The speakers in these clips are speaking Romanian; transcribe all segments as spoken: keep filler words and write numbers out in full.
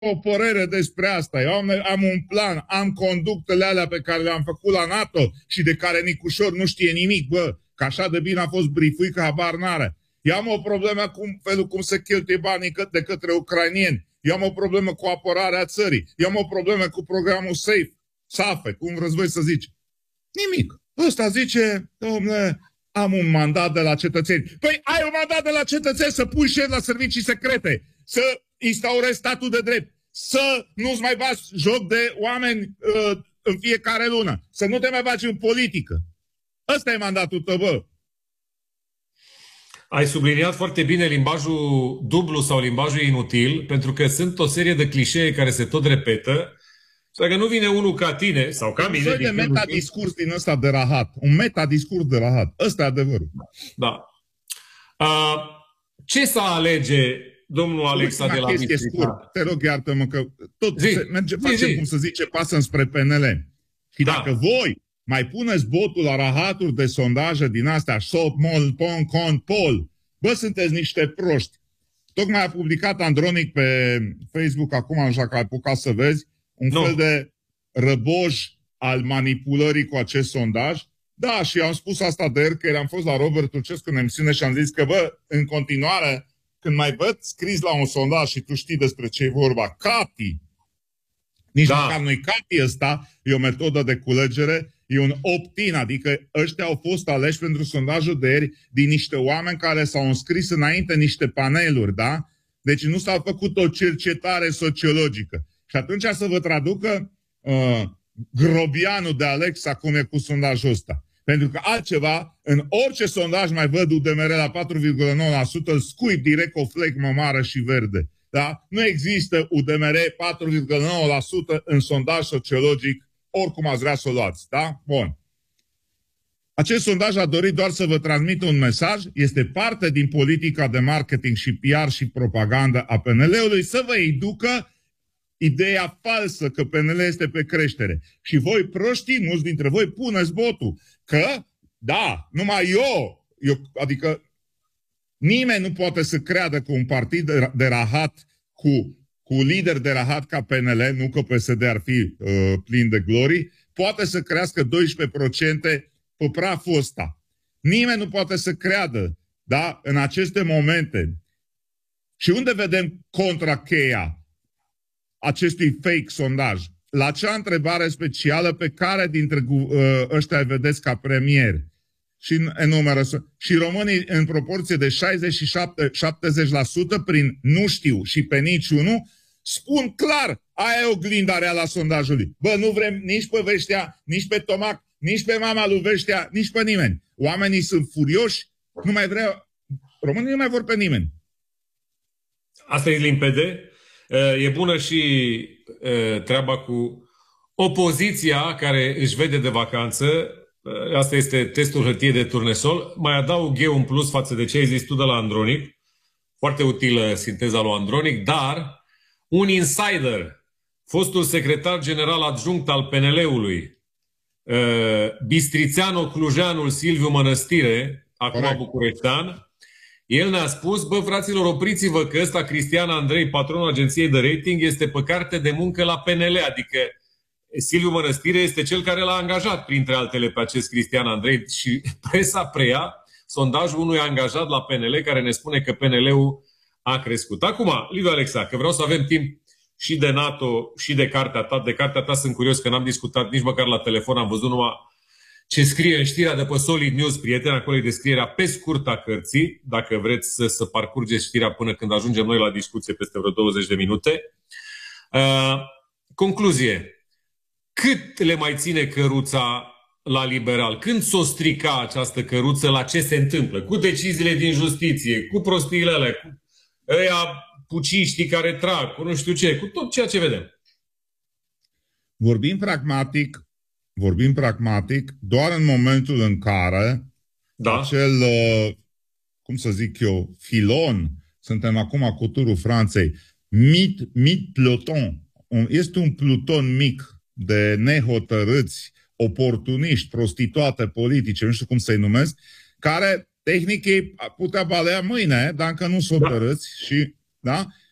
o părere despre asta. Eu am, am un plan, am conductele alea pe care le-am făcut la NATO și de care Nicușor nu știe nimic, bă, că așa de bine a fost brifuit că habar n-are. Eu am o problemă cu felul cum se cheltuie banii de către ucrainieni. Eu am o problemă cu apărarea țării. Eu am o problemă cu programul SAFE, SAFE, cum vreți voi să zici. Nimic. Ăsta zice, domnule, am un mandat de la cetățeni. Păi ai un mandat de la cetățeni să pui șef la servicii secrete, să instaurezi statul de drept, să nu-ți mai bagi joc de oameni uh, în fiecare lună, să nu te mai bagi în politică. Ăsta e mandatul tău, bă. Ai subliniat foarte bine limbajul dublu sau limbajul inutil, pentru că sunt o serie de clișee care se tot repetă. Și dacă nu vine unul ca tine sau ca mine... Un soi de metadiscurs din ăsta de rahat. Un metadiscurs de rahat. Ăsta e adevărul. Da. Uh, ce să alege domnul Alexa de la Bistrița? Te rog, iartă-mă că tot zi, se merge, zi, facem, zi. cum să zice, pasă înspre P N L. Și Da. dacă voi mai puneți botul la rahaturi de sondaje din astea, Sop, Mol, Pon, Con, Pol, bă, sunteți niște proști. Tocmai a publicat Andronic pe Facebook, acum așa că ai apucat să vezi, un Nu. fel de răboj al manipulării cu acest sondaj. Da, și am spus asta de ieri, că am fost la Robert Turcescu în emisiune și am zis că, bă, în continuare, când mai văd scris la un sondaj și tu știi despre ce e vorba, Cati, nici Da. măcar nu-i Cati ăsta, e o metodă de culegere, e un opt-in, adică ăștia au fost aleși pentru sondajul de ieri din niște oameni care s-au înscris înainte niște paneluri, da? Deci nu s-a făcut o cercetare sociologică. Și atunci să vă traducă uh, grobianul de Alexa cum e cu sondajul ăsta. Pentru că altceva, în orice sondaj mai văd U D M R la patru virgulă nouă la sută, îl scuip direct o flegmă mare și verde. Da? Nu există U D M R patru virgulă nouă la sută în sondaj sociologic, oricum ați vrea să o luați. Da? Bun. Acest sondaj a dorit doar să vă transmită un mesaj, este parte din politica de marketing și P R și propagandă a P N L-ului, să vă educă ideea falsă că P N L este pe creștere. Și voi, proștii, mulți dintre voi, puneți botul. Că, da, numai eu, eu adică nimeni nu poate să creadă că un partid de, de rahat cu, cu lider de rahat ca P N L, nu că P S D ar fi uh, plin de glorii, poate să crească doisprezece la sută pe praful ăsta. Nimeni nu poate să creadă, da, în aceste momente. Și unde vedem contracheia acestui fake sondaj? La acea întrebare specială pe care dintre uh, ăștia îi vedeți ca premier și enumeră. Și românii în proporție de șaizeci și șapte la șaptezeci la sută prin nu știu și pe niciunul spun clar, aia e oglinda reală a sondajului. Bă, nu vrem nici pe Veștea, nici pe Tomac, nici pe mama lui Veștea, nici pe nimeni. Oamenii sunt furioși, nu mai vreau, românii nu mai vor pe nimeni. Asta e limpede. E bună și treaba cu opoziția care își vede de vacanță. Asta este testul hârtie de turnesol. Mai adaug eu un plus față de ce ai zis tu de la Andronic. Foarte utilă sinteza lui Andronic, dar un insider, fostul secretar general adjunct al P N L-ului, Bistrițeanu-Clujeanul Silviu Mănăstire, acum Corect. bucureștean, el ne-a spus, bă, fraților, opriți-vă că ăsta, Cristian Andrei, patronul agenției de rating, este pe carte de muncă la P N L, adică Silviu Mănăstire este cel care l-a angajat, printre altele, pe acest Cristian Andrei și presa preia sondajul unui angajat la P N L care ne spune că P N L-ul a crescut. Acum, Liviu Alexa, că vreau să avem timp și de NATO și de cartea ta. De cartea ta sunt curios că n-am discutat nici măcar la telefon, am văzut numai ce scrie în știrea de pe Solid News, prieteni, acolo e descrierea pe scurt a cărții, dacă vreți să, să parcurgeți știrea până când ajungem noi la discuție peste vreo douăzeci de minute. Uh, concluzie. Cât le mai ține căruța la liberal? Când s-o strica această căruță, la ce se întâmplă? Cu deciziile din justiție, cu prostiile alea, cu ăia puciștii care trag, cu nu știu ce, cu tot ceea ce vedem. Vorbim pragmatic, vorbim pragmatic doar în momentul în care Da. acel, cum să zic eu, filon, suntem acum cu turul Franței, mit, mit pluton, este un pluton mic de nehotărâți, oportuniști, prostituate politice, nu știu cum să-i numesc, care tehnic ei putea balea mâine, dar încă nu s-o hotărâți și, da?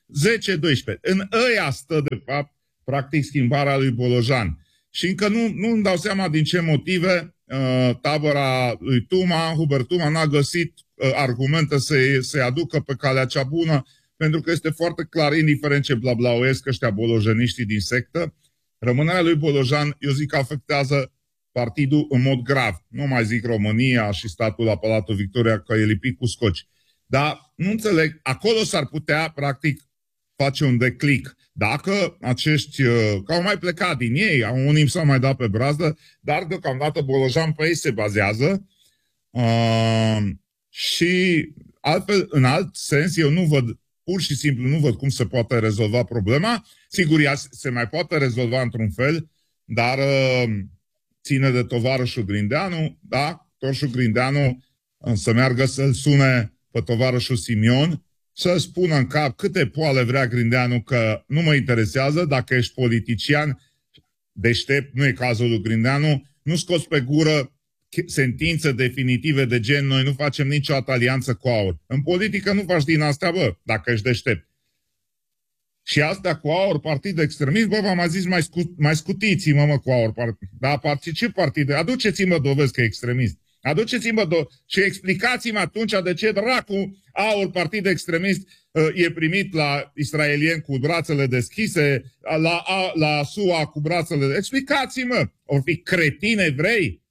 zece doisprezece. În ăia stă, de fapt, practic, schimbarea lui Bolojan. Și încă nu, nu îmi dau seama din ce motive uh, tabăra lui Tuma, Hubert Tuma, n-a găsit uh, argumente să-i, să-i aducă pe calea cea bună, pentru că este foarte clar, indiferent ce blablauiesc ăștia bolojeniștii din sectă, rămânerea lui Bolojan, eu zic că afectează partidul în mod grav. Nu mai zic România și statul la Palatul Victoria, că e lipit cu scoci. Dar nu înțeleg, acolo s-ar putea, practic, face un declic. Dacă acești, că au mai plecat din ei, au unii s-au mai dat pe brazdă, dar deocamdată Bolojan pe ei se bazează uh, și altfel, în alt sens, eu nu văd, pur și simplu nu văd cum se poate rezolva problema. Sigur, ea se mai poate rezolva într-un fel, dar uh, ține de tovarășul Grindeanu, da? Tovarășul Grindeanu uh, să meargă să-l sune pe tovarășul Simion, să spună în cap câte poale vrea Grindeanu, că nu mă interesează, dacă ești politician deștept, nu e cazul lui Grindeanu, nu scoți pe gură sentințe definitive de gen, noi nu facem niciodată alianță cu AUR. În politică nu faci din astea, bă, dacă ești deștept. Și astea cu AUR, partid extremist, bă, v-am mai zis, mai, scu- mai scutiți-mă, mă, cu AUR. Dar ce partid? Aduceți-mă dovezi că e extremist. Aduceți-mă do- și explicați-mi atunci de ce dracu AUR, partid extremist, e primit la israelieni cu brațele deschise, la, a, la S U A cu brațele... Explicați-mă! Or fi cretini evrei?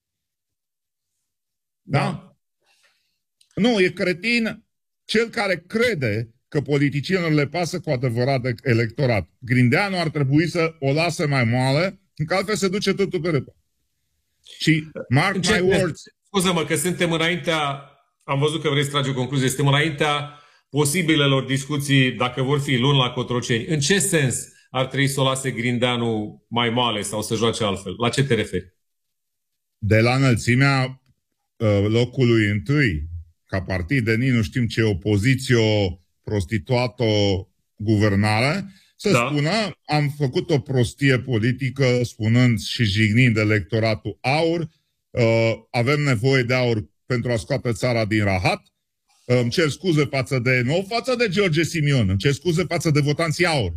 Da? da? Nu, e cretin cel care crede că politicienilor le pasă cu adevărat de electorat. Grindeanu ar trebui să o lase mai moale, că altfel se duce totul pe răpă. Și mark my words... Scuză-mă că suntem înaintea, am văzut că vrei să tragi o concluzie, suntem înaintea posibilelor discuții, dacă vor fi luni la Cotroceni. În ce sens ar trebui să o lase Grindeanu mai moale sau să joace altfel? La ce te referi? De la înălțimea uh, locului întâi, ca partid de nici nu știm ce opoziție prostituată guvernare, să da. spună, am făcut o prostie politică spunând și jignind electoratul AUR, Uh, avem nevoie de AUR pentru a scoate țara din rahat. Uh, îmi cer scuze față de, nu față de George Simion, îmi cer scuze față de votanții AUR.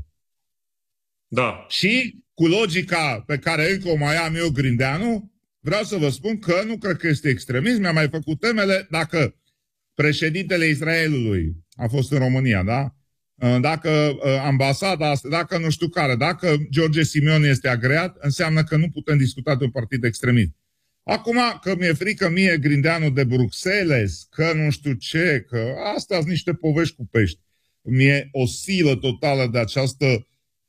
Da. Și cu logica pe care încă o mai am eu, Grindeanu, vreau să vă spun că nu cred că este extremism. Mi-a mai făcut temele dacă președintele Israelului a fost în România, da? Uh, dacă uh, ambasada, dacă nu știu care, dacă George Simion este agreat, înseamnă că nu putem discuta de un partid extremist. Acum, că mi-e frică mie Grindeanu de Bruxelles, că nu știu ce, că astea sunt niște povești cu pești. Mi-e o silă totală de această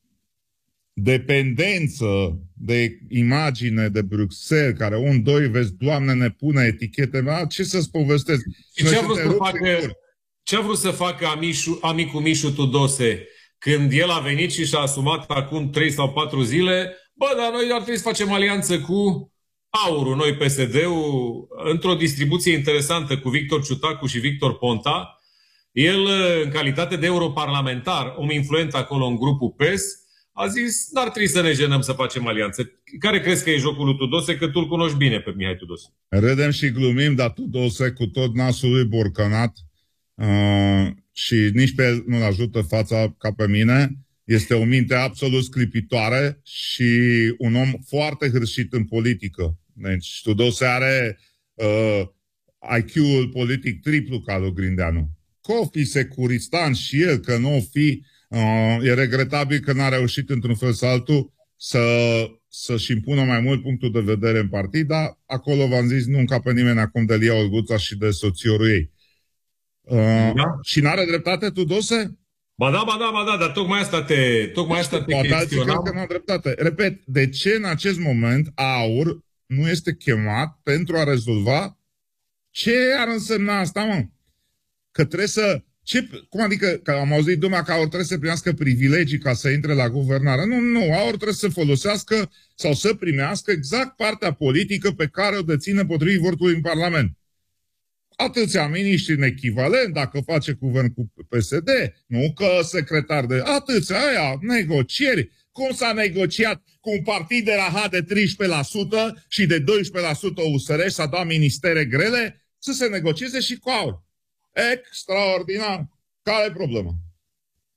dependență de imagine de Bruxelles, care un, doi, vezi, Doamne, ne pune etichete. Ce să-ți povestesc? Și ce a vrut să facă, ce a vrut să facă amișu, amicul Mișu Tudose când el a venit și și-a asumat acum trei sau patru zile? Bă, dar noi ar trebui să facem alianță cu AUR-ul, noi P S D-ul, într-o distribuție interesantă cu Victor Ciutacu și Victor Ponta. El, în calitate de europarlamentar, om influent acolo în grupul P E S, a zis, n-ar trebui să ne jenăm să facem alianță. Care crezi că e jocul lui Tudose? Că tu îl cunoști bine pe Mihai Tudose. Râdem și glumim, dar Tudose cu tot nasul lui borcanat uh, și nici pe el nu-l ajută fața ca pe mine. Este o minte absolut sclipitoare și un om foarte hârșit în politică. Deci Tudose are uh, I Q-ul politic triplu ca lui Grindeanu. Că o fi securistan și el, că nu o fi, uh, e regretabil că n-a reușit într-un fel sau altul să, să-și impună mai mult punctul de vedere în partid, dar acolo v-am zis, nu încape nimeni acum de Lia Olguța și de soțiorul ei. Uh, da. Și n-are dreptate Tudose? Ba da, ba da, ba da, dar tocmai asta te, tocmai asta te chestionam. Că n-a dreptate. Repet, de ce în acest moment AUR nu este chemat pentru a rezolva ce ar însemna asta, mă? Că trebuie să... Ce, cum adică, că am auzit dumea că AUR trebuie să primească privilegii ca să intre la guvernare. Nu, nu, AUR trebuie să folosească sau să primească exact partea politică pe care o deține potrivit votului în Parlament. Atâția miniștri în echivalent, dacă face guvern cu P S D, nu că secretar de... Atâția aia, negocieri. Cum s-a negociat cu un partid de rahat de treisprezece la sută și de doisprezece la sută U S R și s-a dat ministere grele, să se negocieze și cu AUR. Extraordinar. Care e problema?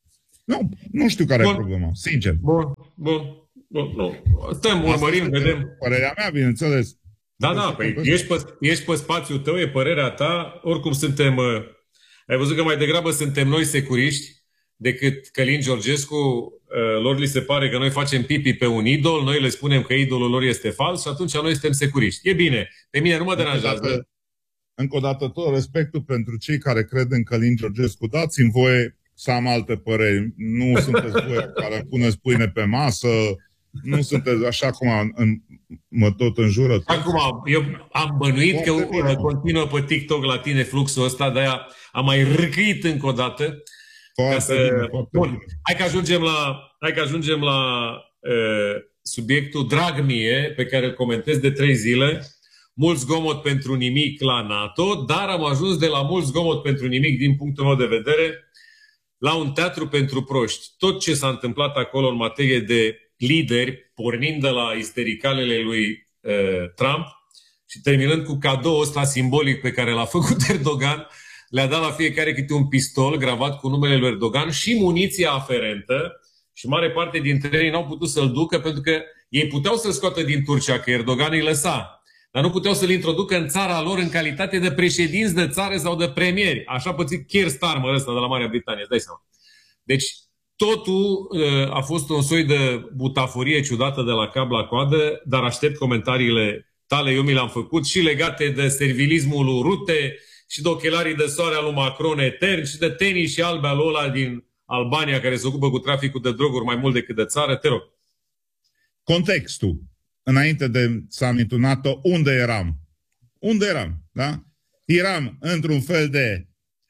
Nu, nu știu care Bun. e problema, sincer. Bun, bun, bun, nu. Stăm, urmărim, vedem. Părerea mea, bineînțeles. Da, da, păi ești pe, ești pe spațiul tău, e părerea ta. Oricum suntem, uh, ai văzut că mai degrabă suntem noi securiști decât Călin Georgescu. Uh, lor li se pare că noi facem pipi pe un idol, noi le spunem că idolul lor este fals și atunci noi suntem securiști. E bine, pe mine nu mă deranjează. Încă o dată, tot respectul pentru cei care cred în Călin Georgescu. Dați-mi voie să am alte păreri. Nu sunteți voi care puneți pâine pe masă, nu sunteți așa cum am, în, mă tot înjură. Acum, eu am bănuit că uh, continuă pe TikTok la tine fluxul ăsta, de-aia am mai râcâit încă o dată. Ca să... bine, Bun, bine. hai că ajungem la, hai că ajungem la uh, subiectul drag mie, pe care îl comentez de trei zile. Mult zgomot pentru nimic la NATO, dar am ajuns de la mult zgomot pentru nimic, din punctul meu de vedere, la un teatru pentru proști. Tot ce s-a întâmplat acolo în materie de lideri, pornind de la istericalele lui uh, Trump și terminând cu cadoul ăsta simbolic pe care l-a făcut Erdogan, le-a dat la fiecare câte un pistol gravat cu numele lui Erdogan și muniția aferentă și mare parte dintre ei n-au putut să-l ducă pentru că ei puteau să-l scoată din Turcia, că Erdogan îi lăsa, dar nu puteau să-l introducă în țara lor în calitate de președinți de țară sau de premieri. Așa a pățit Keir Starmer ăsta de la Marea Britanie, îți dai seama. Deci totul uh, a fost un soi de butaforie ciudată de la cap la coadă, dar aștept comentariile tale, eu mi le-am făcut, și legate de servilismul lui Rute, și de ochelarii de soare al lui Macron etern, și de tenis și albe al ăla din Albania, care se ocupă cu traficul de droguri mai mult decât de țară. Te rog. Contextul. Înainte de summitul NATO, unde eram? Unde eram? Da? Eram într-un fel de,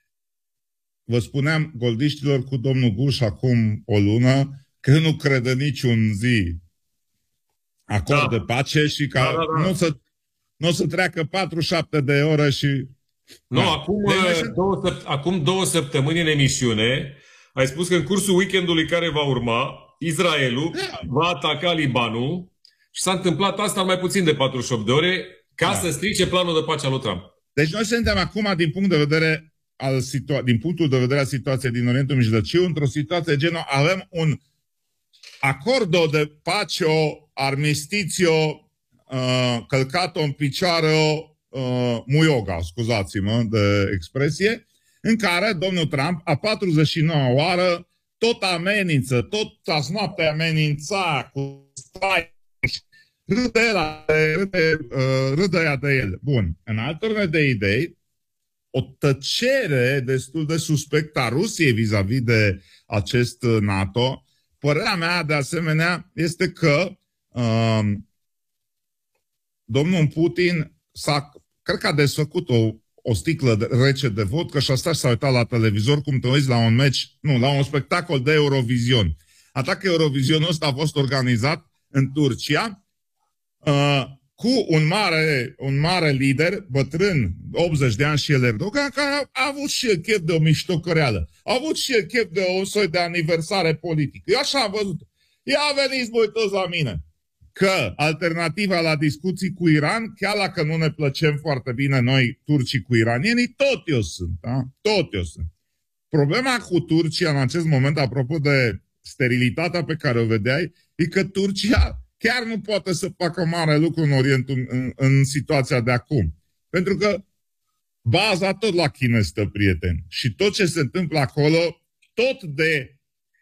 vă spuneam goldiștilor cu domnul Guș acum o lună, că nu crede niciun zi acord Da. de pace și că Da, da, da. nu, o să, nu o să treacă patruzeci și șapte de ore și... Nu, Da. acum, Deci, două, săpt- acum două săptămâni în emisiune ai spus că în cursul weekendului care va urma, Israelul Da. va ataca Libanul și s-a întâmplat asta în mai puțin de patruzeci și opt de ore ca Da. să strice planul de pace al lui Trump. Deci noi suntem acum, din punct de vedere al situa- din punctul de vedere al situației din Orientul Mijlociu, într-o situație genul, avem un acord de pace, armistițio, uh, călcat-o în picioare, uh, muioga, scuzați-mă de expresie, în care domnul Trump, a patruzeci și nouă oară, tot amenință, tot azi noapte amenința cu stai, râde, la, râde, uh, râde ea de el. Bun. În altă ordine de idei, o tăcere destul de suspectă a Rusiei vis-a-vis de acest NATO. Părerea mea, de asemenea, este că um, domnul Putin s-a, cred că a desfăcut o, o sticlă de, rece de vodcă și a stat și s-a uitat la televizor cum te uiți la un meci, nu, la un spectacol de Eurovision. Atât că Eurovizionul ăsta a fost organizat în Turcia, uh, cu un mare, un mare lider, bătrân, optzeci de ani și el Erdogan, care a avut și el chef de o miștocăreală. A avut și el chef de o soi de aniversare politică. Eu așa am văzut. Ia veniți voi toți la mine. Că alternativa la discuții cu Iran, chiar dacă nu ne plăcem foarte bine noi, turcii cu iranienii, tot eu sunt. Da? Tot eu sunt. Problema cu Turcia în acest moment, apropo de sterilitatea pe care o vedeai, e că Turcia chiar nu poate să facă mare lucru în Orientul, în, în situația de acum. Pentru că baza tot la China stă, prieteni. Și tot ce se întâmplă acolo, tot de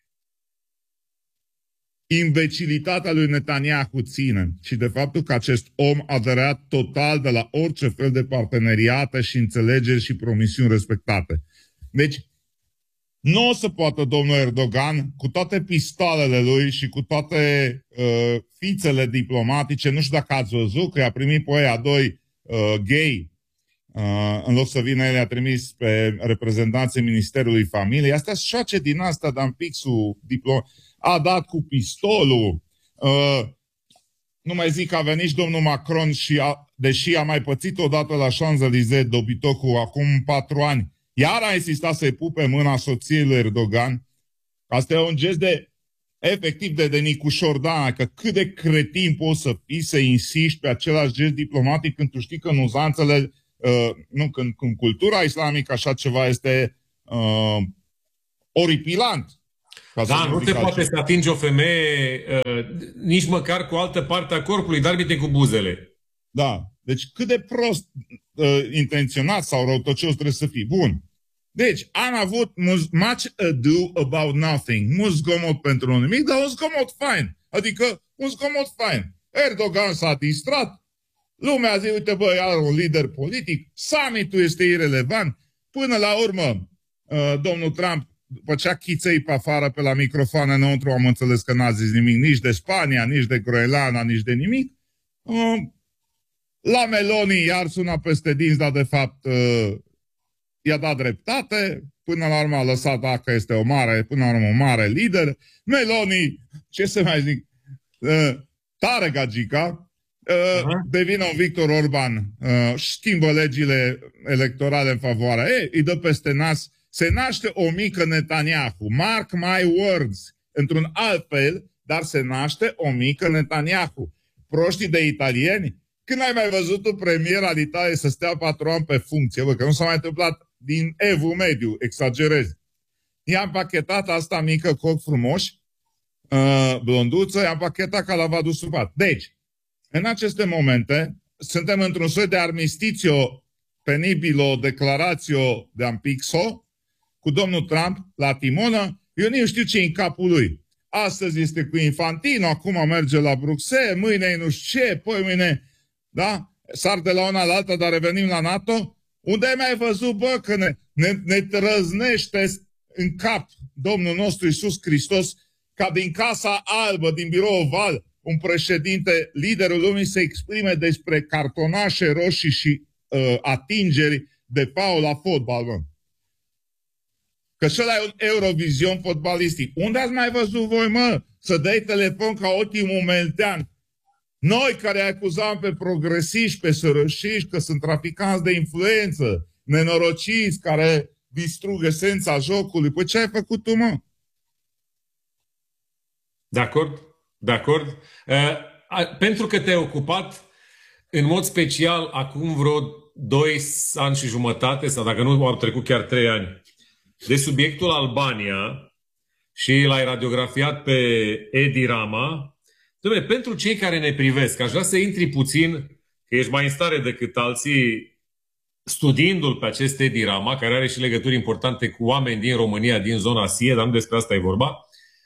imbecilitatea lui Netanyahu ține. Și de faptul că acest om a dăreat total de la orice fel de parteneriate și înțelegeri și promisiuni respectate. Deci, nu o să poată domnul Erdogan, cu toate pistolele lui și cu toate uh, fițele diplomatice, nu știu dacă ați văzut că i-a primit pe aia doi uh, gay, uh, în loc să vină el, i-a trimis pe reprezentanții Ministerului Familiei. Asta se face din asta, dar în pixul diplom... A dat cu pistolul. Uh, nu mai zic că a venit și domnul Macron și, a, deși a mai pățit odată la Champs-Élysées dobitocul acum patru ani, iar a insistat să-i pupe mâna soției lui Erdogan. Asta e un gest de, efectiv, de, de Nicușor Dan, că cât de cretin poți să fii să insiști pe același gest diplomatic când tu știi că în uzanțele, uh, nu, când, când cultura islamică așa ceva este uh, oripilant. Da, nu se poate să atingi o femeie uh, nici măcar cu altă parte a corpului, dar bine cu buzele. Da. Deci cât de prost uh, intenționat sau răutăcios trebuie să fii. Bun. Deci, am avut much ado about nothing. Mult zgomot pentru un nimic, dar un zgomot fain. Adică, un zgomot fain. Erdogan s-a distrat. Lumea zi, uite bă, are un lider politic. Summitul este irelevant. Până la urmă, uh, domnul Trump făcea chiței pe afară pe la microfon înăuntru, am înțeles că n-a zis nimic nici de Spania, nici de Groenlanda, nici de nimic. Uh, la Meloni iar suna peste dinți, dar de fapt uh, i-a dat dreptate. Până la urmă a lăsat dacă este o mare, până la urmă un mare lider. Meloni, ce să mai zic, uh, tare gagica, uh, uh-huh. devine un Victor Orban, uh, schimbă legile electorale în favoarea ei, îi dă peste nas. Se naște o mică Netanyahu. Mark my words. Într-un alt fel, dar se naște o mică Netanyahu. Proștii de italieni? Când ai mai văzut tu premier al Italiei să stea patru ani pe funcție? Bă, că nu s-a mai întâmplat din evul mediu, exagerez. I-a împachetat asta mică, coc frumoși, uh, blonduță, i-a împachetat ca la vadul supat. Deci, în aceste momente, suntem într-un soi de armistițio penibilo, declarațio de ampixo, cu domnul Trump la timonă. Eu nu știu ce în capul lui. Astăzi este cu Infantino, acum merge la Bruxelles, mâine e nu știu ce, poi mâine, da? Sar de la una la alta, dar revenim la NATO. Unde ai mai văzut, bă, că ne, ne, ne trăznește în cap Domnul nostru Iisus Hristos ca din Casa Albă, din Birou Oval, un președinte, liderul lumii, să exprime despre cartonașe roșii și uh, atingeri de faul la fotbal, bă. Că și ăla e un Eurovision fotbalistic. Unde ați mai văzut voi, mă, să dai telefon ca ultimul meltean? Noi care acuzam pe progresiști, pe sărășiști, că sunt traficanți de influență, nenorociți, care distrug esența jocului. Păi ce ai făcut tu, mă? De acord, de acord. Uh, pentru că te-ai ocupat în mod special acum vreo doi ani și jumătate, sau dacă nu au trecut chiar trei ani, de subiectul Albania și l-ai radiografiat pe Edi Rama, dom'le, pentru cei care ne privesc, aș vrea să intri puțin, că ești mai în stare decât alții, studiindu-l pe acest Edi Rama, care are și legături importante cu oameni din România, din zona S I E, dar nu despre asta e vorba,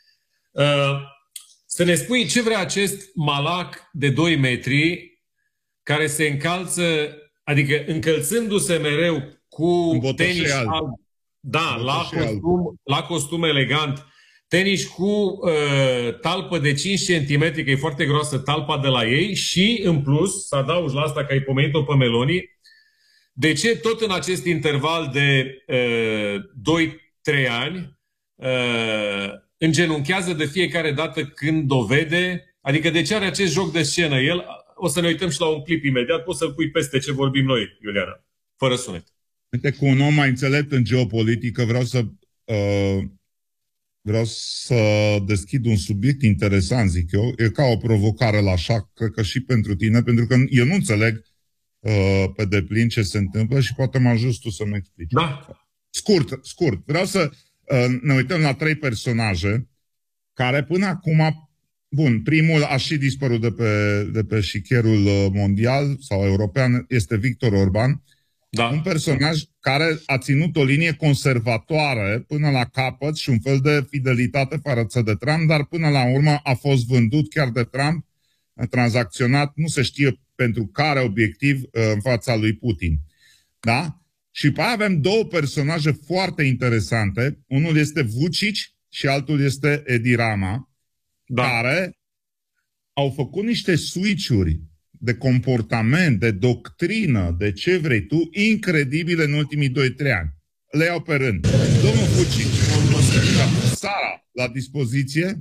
să ne spui ce vrea acest malac de doi metri care se încalță, adică încălțându-se mereu cu tenis alb, da, la costum, la costum elegant, tenis cu uh, talpă de cinci centimetri, că e foarte groasă talpa de la ei, și în plus, să adaugi la asta că ai pomenit-o pe Meloni, de ce tot în acest interval de uh, doi trei ani uh, îngenunchează de fiecare dată când o vede, adică de ce are acest joc de scenă el? O să ne uităm și la un clip imediat, poți să-l pui peste ce vorbim noi, Iuliana, fără sunet. Uite, cu un om mai înțelept în geopolitică, vreau să uh, vreau să deschid un subiect interesant, zic eu. E ca o provocare la șac, cred că și pentru tine, pentru că eu nu înțeleg uh, pe deplin ce se întâmplă și poate mă ajut tu să-mi explici. Da. Scurt, scurt. Vreau să uh, ne uităm la trei personaje care până acum, bun, primul a și dispărut de pe, de pe șicherul mondial sau european, este Victor Orban. Da. Un personaj care a ținut o linie conservatoare până la capăt și un fel de fidelitate față de Trump, dar până la urmă a fost vândut chiar de Trump, tranzacționat, nu se știe pentru care obiectiv, în fața lui Putin. Da? Și pe aia avem două personaje foarte interesante. Unul este Vucic și altul este Edi Rama, da, care au făcut niște switch-uri de comportament, de doctrină, de ce vrei tu, incredibile în ultimii doi trei ani. Le iau pe rând. Domnul Vucic a pus țara la dispoziție.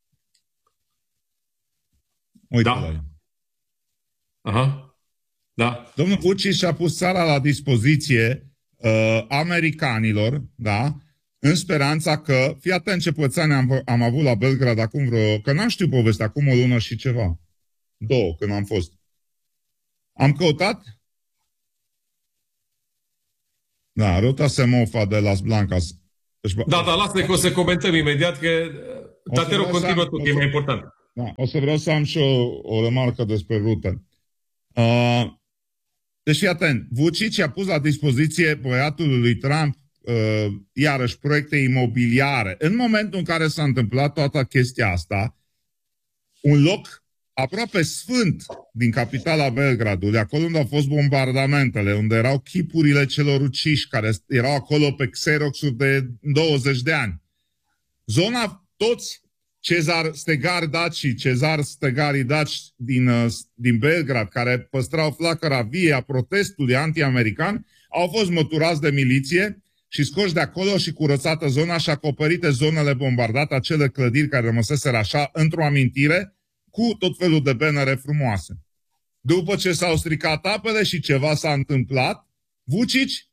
Uite, da. La Aha. Da. Domnul Vucic a pus țara la dispoziție uh, americanilor, da, în speranța că, fii atent ce pățani am, am avut la Belgrad acum vreo, că n-am știut povestea, acum o lună și ceva. Două, când am fost. Am căutat? Da, Ruta Semofa de Las Blancas. Deci, da, da, lasă că o să comentăm imediat, că dar te rog, continuă tu, că e mai important. Da, o să vreau să am și o, o remarcă despre Rutte. Uh, deci fii atent, Vučić a pus la dispoziție băiatului lui Trump uh, iarăși proiecte imobiliare. În momentul în care s-a întâmplat toată chestia asta, un loc aproape sfânt din capitala Belgradului, acolo unde au fost bombardamentele, unde erau chipurile celor uciși, care erau acolo pe Xerox-uri de douăzeci de ani. Zona, toți Cezar Stegari Daci, Cezar Stegari Daci din, din Belgrad, care păstrau flacăra vie a protestului anti-american, au fost măturați de miliție și scoși de acolo și curățată zona și acoperite zonele bombardate, acele clădiri care rămăseseră așa într-o amintire, cu tot felul de bannere frumoase. După ce s-au stricat apele și ceva s-a întâmplat, Vučić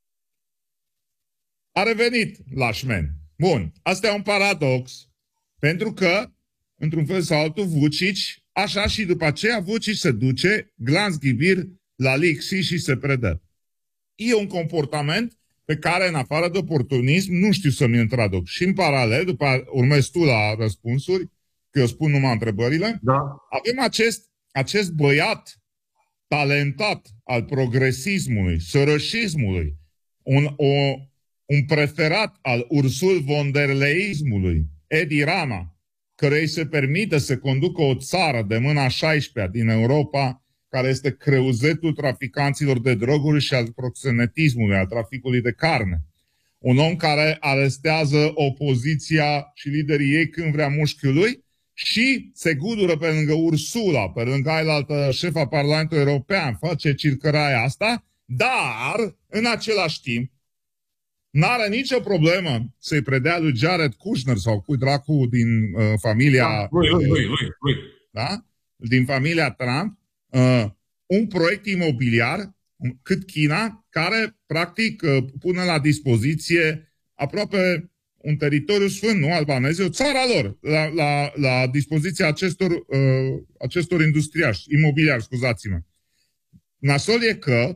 a revenit la șmen. Bun, asta e un paradox, pentru că, într-un fel sau altul, Vučić, așa și după aceea, Vučić se duce, glanz ghibir, la Lixi și se predă. E un comportament pe care, în afară de oportunism, nu știu să mi-l traduc. Și în paralel, după urmezi tu la răspunsuri, că eu spun numai întrebările, da. Avem acest, acest băiat talentat al progresismului, sărășismului, un, o, un preferat al Ursul von der Leyenismului, Edi Rama, care îi se permite să conducă o țară de mâna a șaisprezecea din Europa, care este creuzetul traficanților de droguri și al proxenetismului, al traficului de carne. Un om care arestează opoziția și liderii ei când vrea mușchiul lui, și se gudură pe lângă Ursula, pe lângă ailaltă șefa Parlamentului European, face circăraia asta, dar, în același timp, n-are nicio problemă să-i predea lui Jared Kushner sau cui dracu din uh, familia... Da, lui, lui, lui, lui, lui. Da? Din familia Trump, uh, un proiect imobiliar, cât China, care, practic, uh, pune la dispoziție aproape un teritoriu sfânt, nu albanezi, o țara lor, la, la, la dispoziția acestor, uh, acestor industriași, imobiliari, scuzați-mă. Nasol e că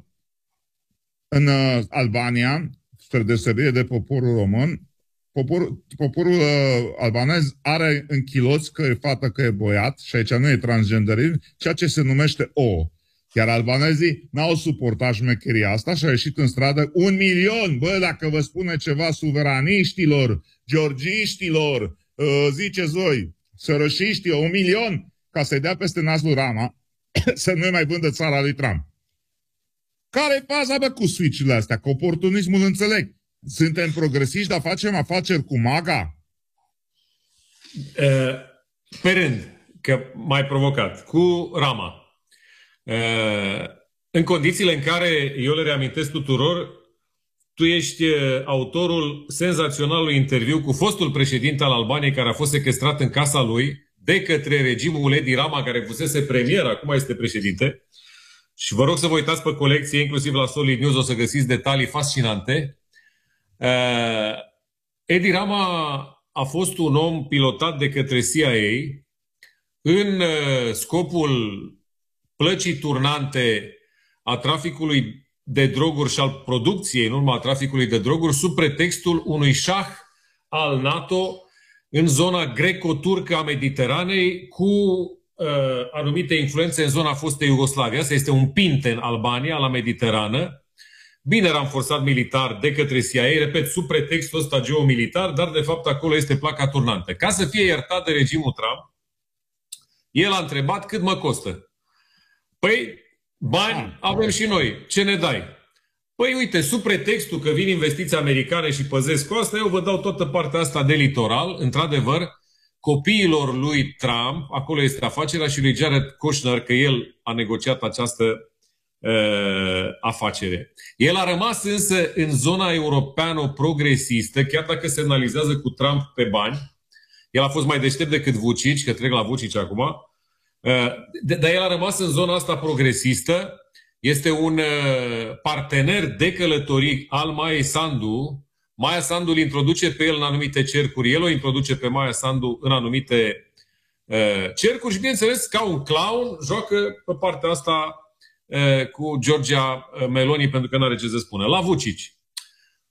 în uh, Albania, spre deosebire de poporul român, popor, poporul uh, albanez are în chiloți că e fată, că e băiat, și aici nu e transgenderism, ceea ce se numește O. Iar albanezii n-au suportat șmecheria asta și au ieșit în stradă un milion. Bă, dacă vă spune ceva suveraniștilor, georgiștilor, uh, ziceți voi, sărășiștilor, un milion, ca să-i dea peste nasul Rama, să nu mai vândă țara lui Trump. Care-i faza, bă, cu switch-urile astea? Că oportunismul înțeleg. Suntem progresiști, dar facem afaceri cu MAGA? Uh, pe rând, că m-ai provocat, cu Rama. În condițiile în care, eu le reamintesc tuturor, tu ești autorul senzaționalului interviu cu fostul președinte al Albaniei, care a fost sequestrat în casa lui de către regimul Edi Rama, care fusese premier, acum este președinte. Și vă rog să vă uitați pe colecție, inclusiv la Solid News, o să găsiți detalii fascinante. Edi Rama a fost un om pilotat de către C I A în scopul plăcii turnante a traficului de droguri și al producției în urma traficului de droguri sub pretextul unui șah al NATO în zona greco-turcă a Mediteranei cu uh, anumite influențe în zona fostei Iugoslavia. Asta este un pinte în Albania, la Mediterană, bine ranforsat militar de către C I A, repet, sub pretextul ăsta geomilitar, dar de fapt acolo este placa turnantă. Ca să fie iertat de regimul Trump, el a întrebat cât mă costă. Păi, bani avem și noi. Ce ne dai? Păi, uite, sub pretextul că vin investiții americane și păzesc coasta, eu vă dau toată partea asta de litoral. Într-adevăr, copiilor lui Trump, acolo este afacerea, și lui Jared Kushner, că el a negociat această uh, afacere. El a rămas însă în zona europeano-progresistă, chiar dacă se analizează cu Trump pe bani. El a fost mai deștept decât Vučić, că trec la Vučić acum. Dar el a rămas în zona asta progresistă. Este un partener de călătorii al Maiei Sandu. Maia Sandu îl introduce pe el în anumite cercuri. El o introduce pe Maia Sandu în anumite uh, cercuri și, bineînțeles, ca un clown, joacă pe partea asta uh, cu Giorgia Meloni, pentru că nu are ce să spună. La Vučić.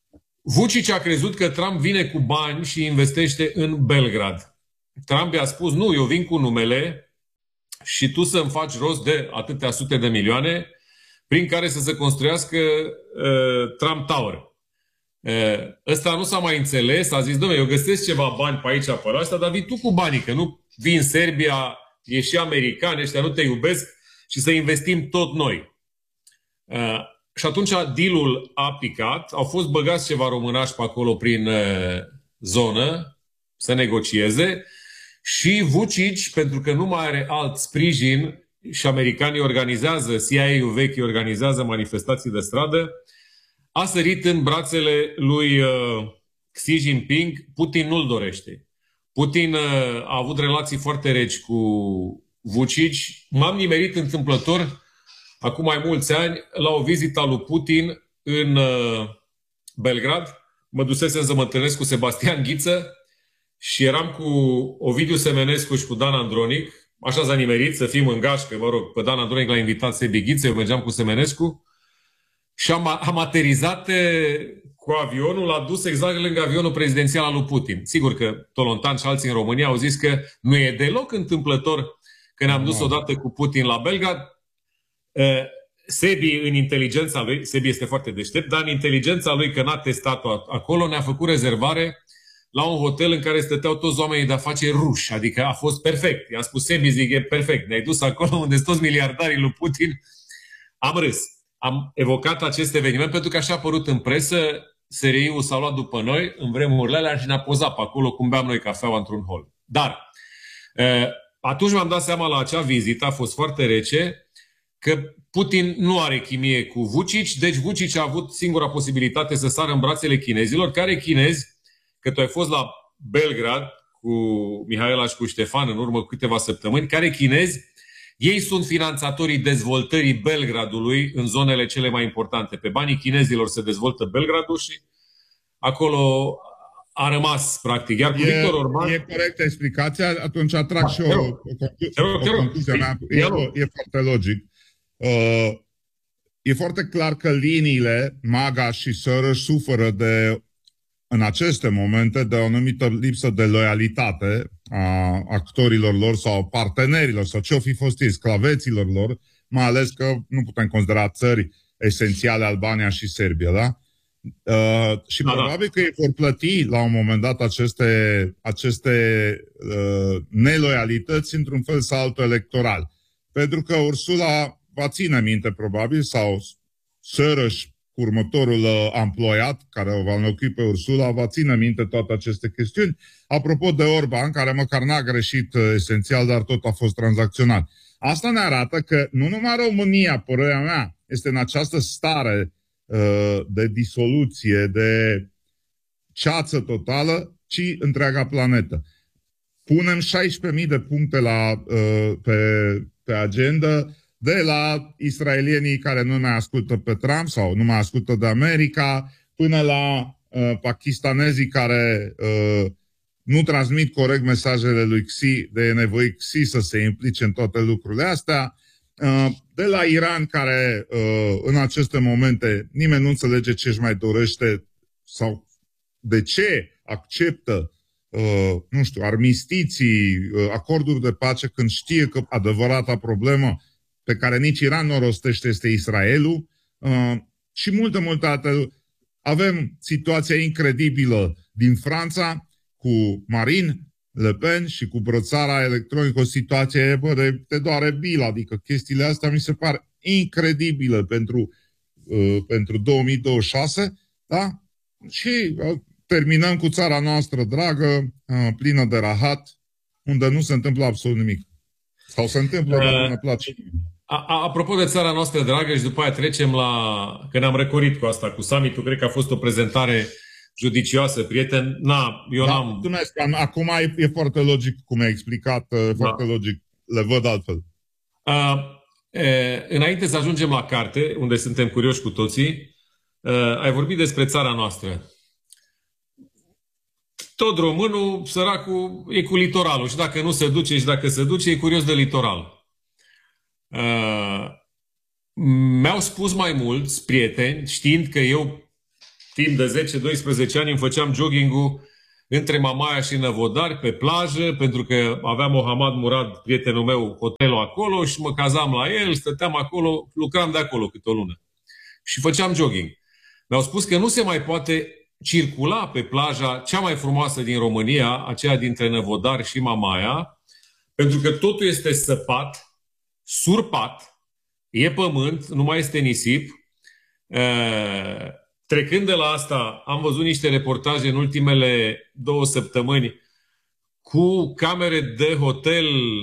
Vučić a crezut că Trump vine cu bani și investește în Belgrad. Trump i-a spus, nu, eu vin cu numele și tu să-mi faci rost de atâtea sute de milioane prin care să se construiască uh, Trump Tower. Uh, ăsta nu s-a mai înțeles, a zis, dom'le, eu găsesc ceva bani pe aici, pe la asta, dar vii tu cu banii, că nu vii în Serbia, ești și american, ăștia nu te iubesc și să investim tot noi. Uh, și atunci deal-ul a picat, au fost băgați ceva românași pe acolo prin uh, zonă să negocieze și Vučić, pentru că nu mai are alt sprijin și americanii organizează, C I A-ul vechi organizează manifestații de stradă, a sărit în brațele lui uh, Xi Jinping. Putin nu-l dorește. Putin uh, a avut relații foarte reci cu Vučić. M-am nimerit întâmplător acum mai mulți ani la o vizită a lui Putin în uh, Belgrad. Mă dusesem să mă întâlnesc cu Sebastian Ghiță și eram cu Ovidiu Semenescu și cu Dan Andronic. Așa s-a nimerit să fim în gașcă, mă rog, pe Dan Andronic l-a invitat Sebi Ghiță, eu mergeam cu Semenescu și am, am aterizat cu avionul, l-a dus exact lângă avionul prezidențial al lui Putin. Sigur că Tolontan și alții în România au zis că nu e deloc întâmplător că ne-am dus odată cu Putin la Belgrad. Sebi, în inteligența lui, Sebi este foarte deștept, dar în inteligența lui, că n-a testat-o acolo, ne-a făcut rezervare la un hotel în care stăteau toți oamenii de afaceri ruși. Adică a fost perfect. I-am spus, Sebi, zic, e perfect. Ne-ai dus acolo unde sunt toți miliardarii lui Putin. Am râs. Am evocat acest eveniment pentru că așa a apărut în presă. S R I-ul s-a luat după noi în vremurile alea și ne-a pozat pe acolo cum beam noi cafeaua într-un hol. Dar atunci m-am dat seama la acea vizită, a fost foarte rece, că Putin nu are chimie cu Vučić, deci Vučić a avut singura posibilitate să sară în brațele chinezilor, care chinezi, că tu ai fost la Belgrad cu Mihaela și cu Ștefan în urmă cu câteva săptămâni, care chinezi, ei sunt finanțatorii dezvoltării Belgradului în zonele cele mai importante. Pe banii chinezilor se dezvoltă Belgradul și acolo a rămas, practic. Iar cu e, Victor Orban... E corectă explicația, atunci atrag da, și o, o, o, o concluzia mea. E, e foarte logic. Uh, e foarte clar că liniile MAGA și Soros suferă de, în aceste momente, de o anumită lipsă de loialitate a actorilor lor sau partenerilor sau ce-o fi fost ei, sclaveților lor, mai ales că nu putem considera țări esențiale Albania și Serbia, da? Uh, și da, probabil da. că ei vor plăti la un moment dat aceste, aceste uh, neloialități într-un fel sau altul electoral. Pentru că Ursula va ține minte probabil, sau Soros, următorul uh, amploiat care o va înlocui pe Ursula, va ține minte toate aceste chestiuni. Apropo de Orban, care măcar n-a greșit uh, esențial, dar tot a fost tranzacționat. Asta ne arată că nu numai România, părerea mea, este în această stare uh, de disoluție, de ceață totală, ci întreaga planetă. Punem șaisprezece mii de puncte la, uh, pe, pe agenda, de la israelienii care nu mai ascultă pe Trump sau nu mai ascultă de America, până la uh, pakistanezii care uh, nu transmit corect mesajele lui Xi, de e nevoie Xi să se implice în toate lucrurile astea, uh, de la Iran care uh, în aceste momente nimeni nu înțelege ce își mai dorește sau de ce acceptă uh, nu știu, armistiții, uh, acorduri de pace când știe că adevărata problemă pe care nici Iran nu o rostește este Israelul uh, și multe, multe alte. Avem situația incredibilă din Franța cu Marine Le Pen și cu brățara electronică, o situație bă, de te doare bil, adică chestiile astea mi se par incredibile pentru, uh, pentru două mii douăzeci și șase, da? Și uh, terminăm cu țara noastră dragă, uh, plină de rahat, unde nu se întâmplă absolut nimic. Sau se întâmplă, dar nu ne place. A, a, apropo de țara noastră dragă și după aia trecem la... Că ne-am răcorit cu asta, cu summit-ul, cred că a fost o prezentare judicioasă, prieten. Na, eu da, n-am... Mulțumesc. Acum e, e foarte logic cum ai explicat, da. Foarte logic. Le văd altfel. A, e, înainte să ajungem la carte, unde suntem curioși cu toții, a, ai vorbit despre țara noastră. Tot românul, săracul, e cu litoralul. Și dacă nu se duce și dacă se duce, e curios de litoral. Uh, mi-au spus mai mulți prieteni, știind că eu timp de zece doisprezece ani îmi făceam jogging-ul între Mamaia și Năvodari pe plajă, pentru că aveam Mohamed Murad, prietenul meu, hotelul acolo și mă cazam la el, stăteam acolo, lucram de acolo câte o lună. Și făceam jogging. Mi-au spus că nu se mai poate circula pe plaja cea mai frumoasă din România, aceea dintre Năvodari și Mamaia, pentru că totul este săpat, surpat, e pământ, nu mai este nisip. Trecând de la asta, am văzut niște reportaje în ultimele două săptămâni cu camere de hotel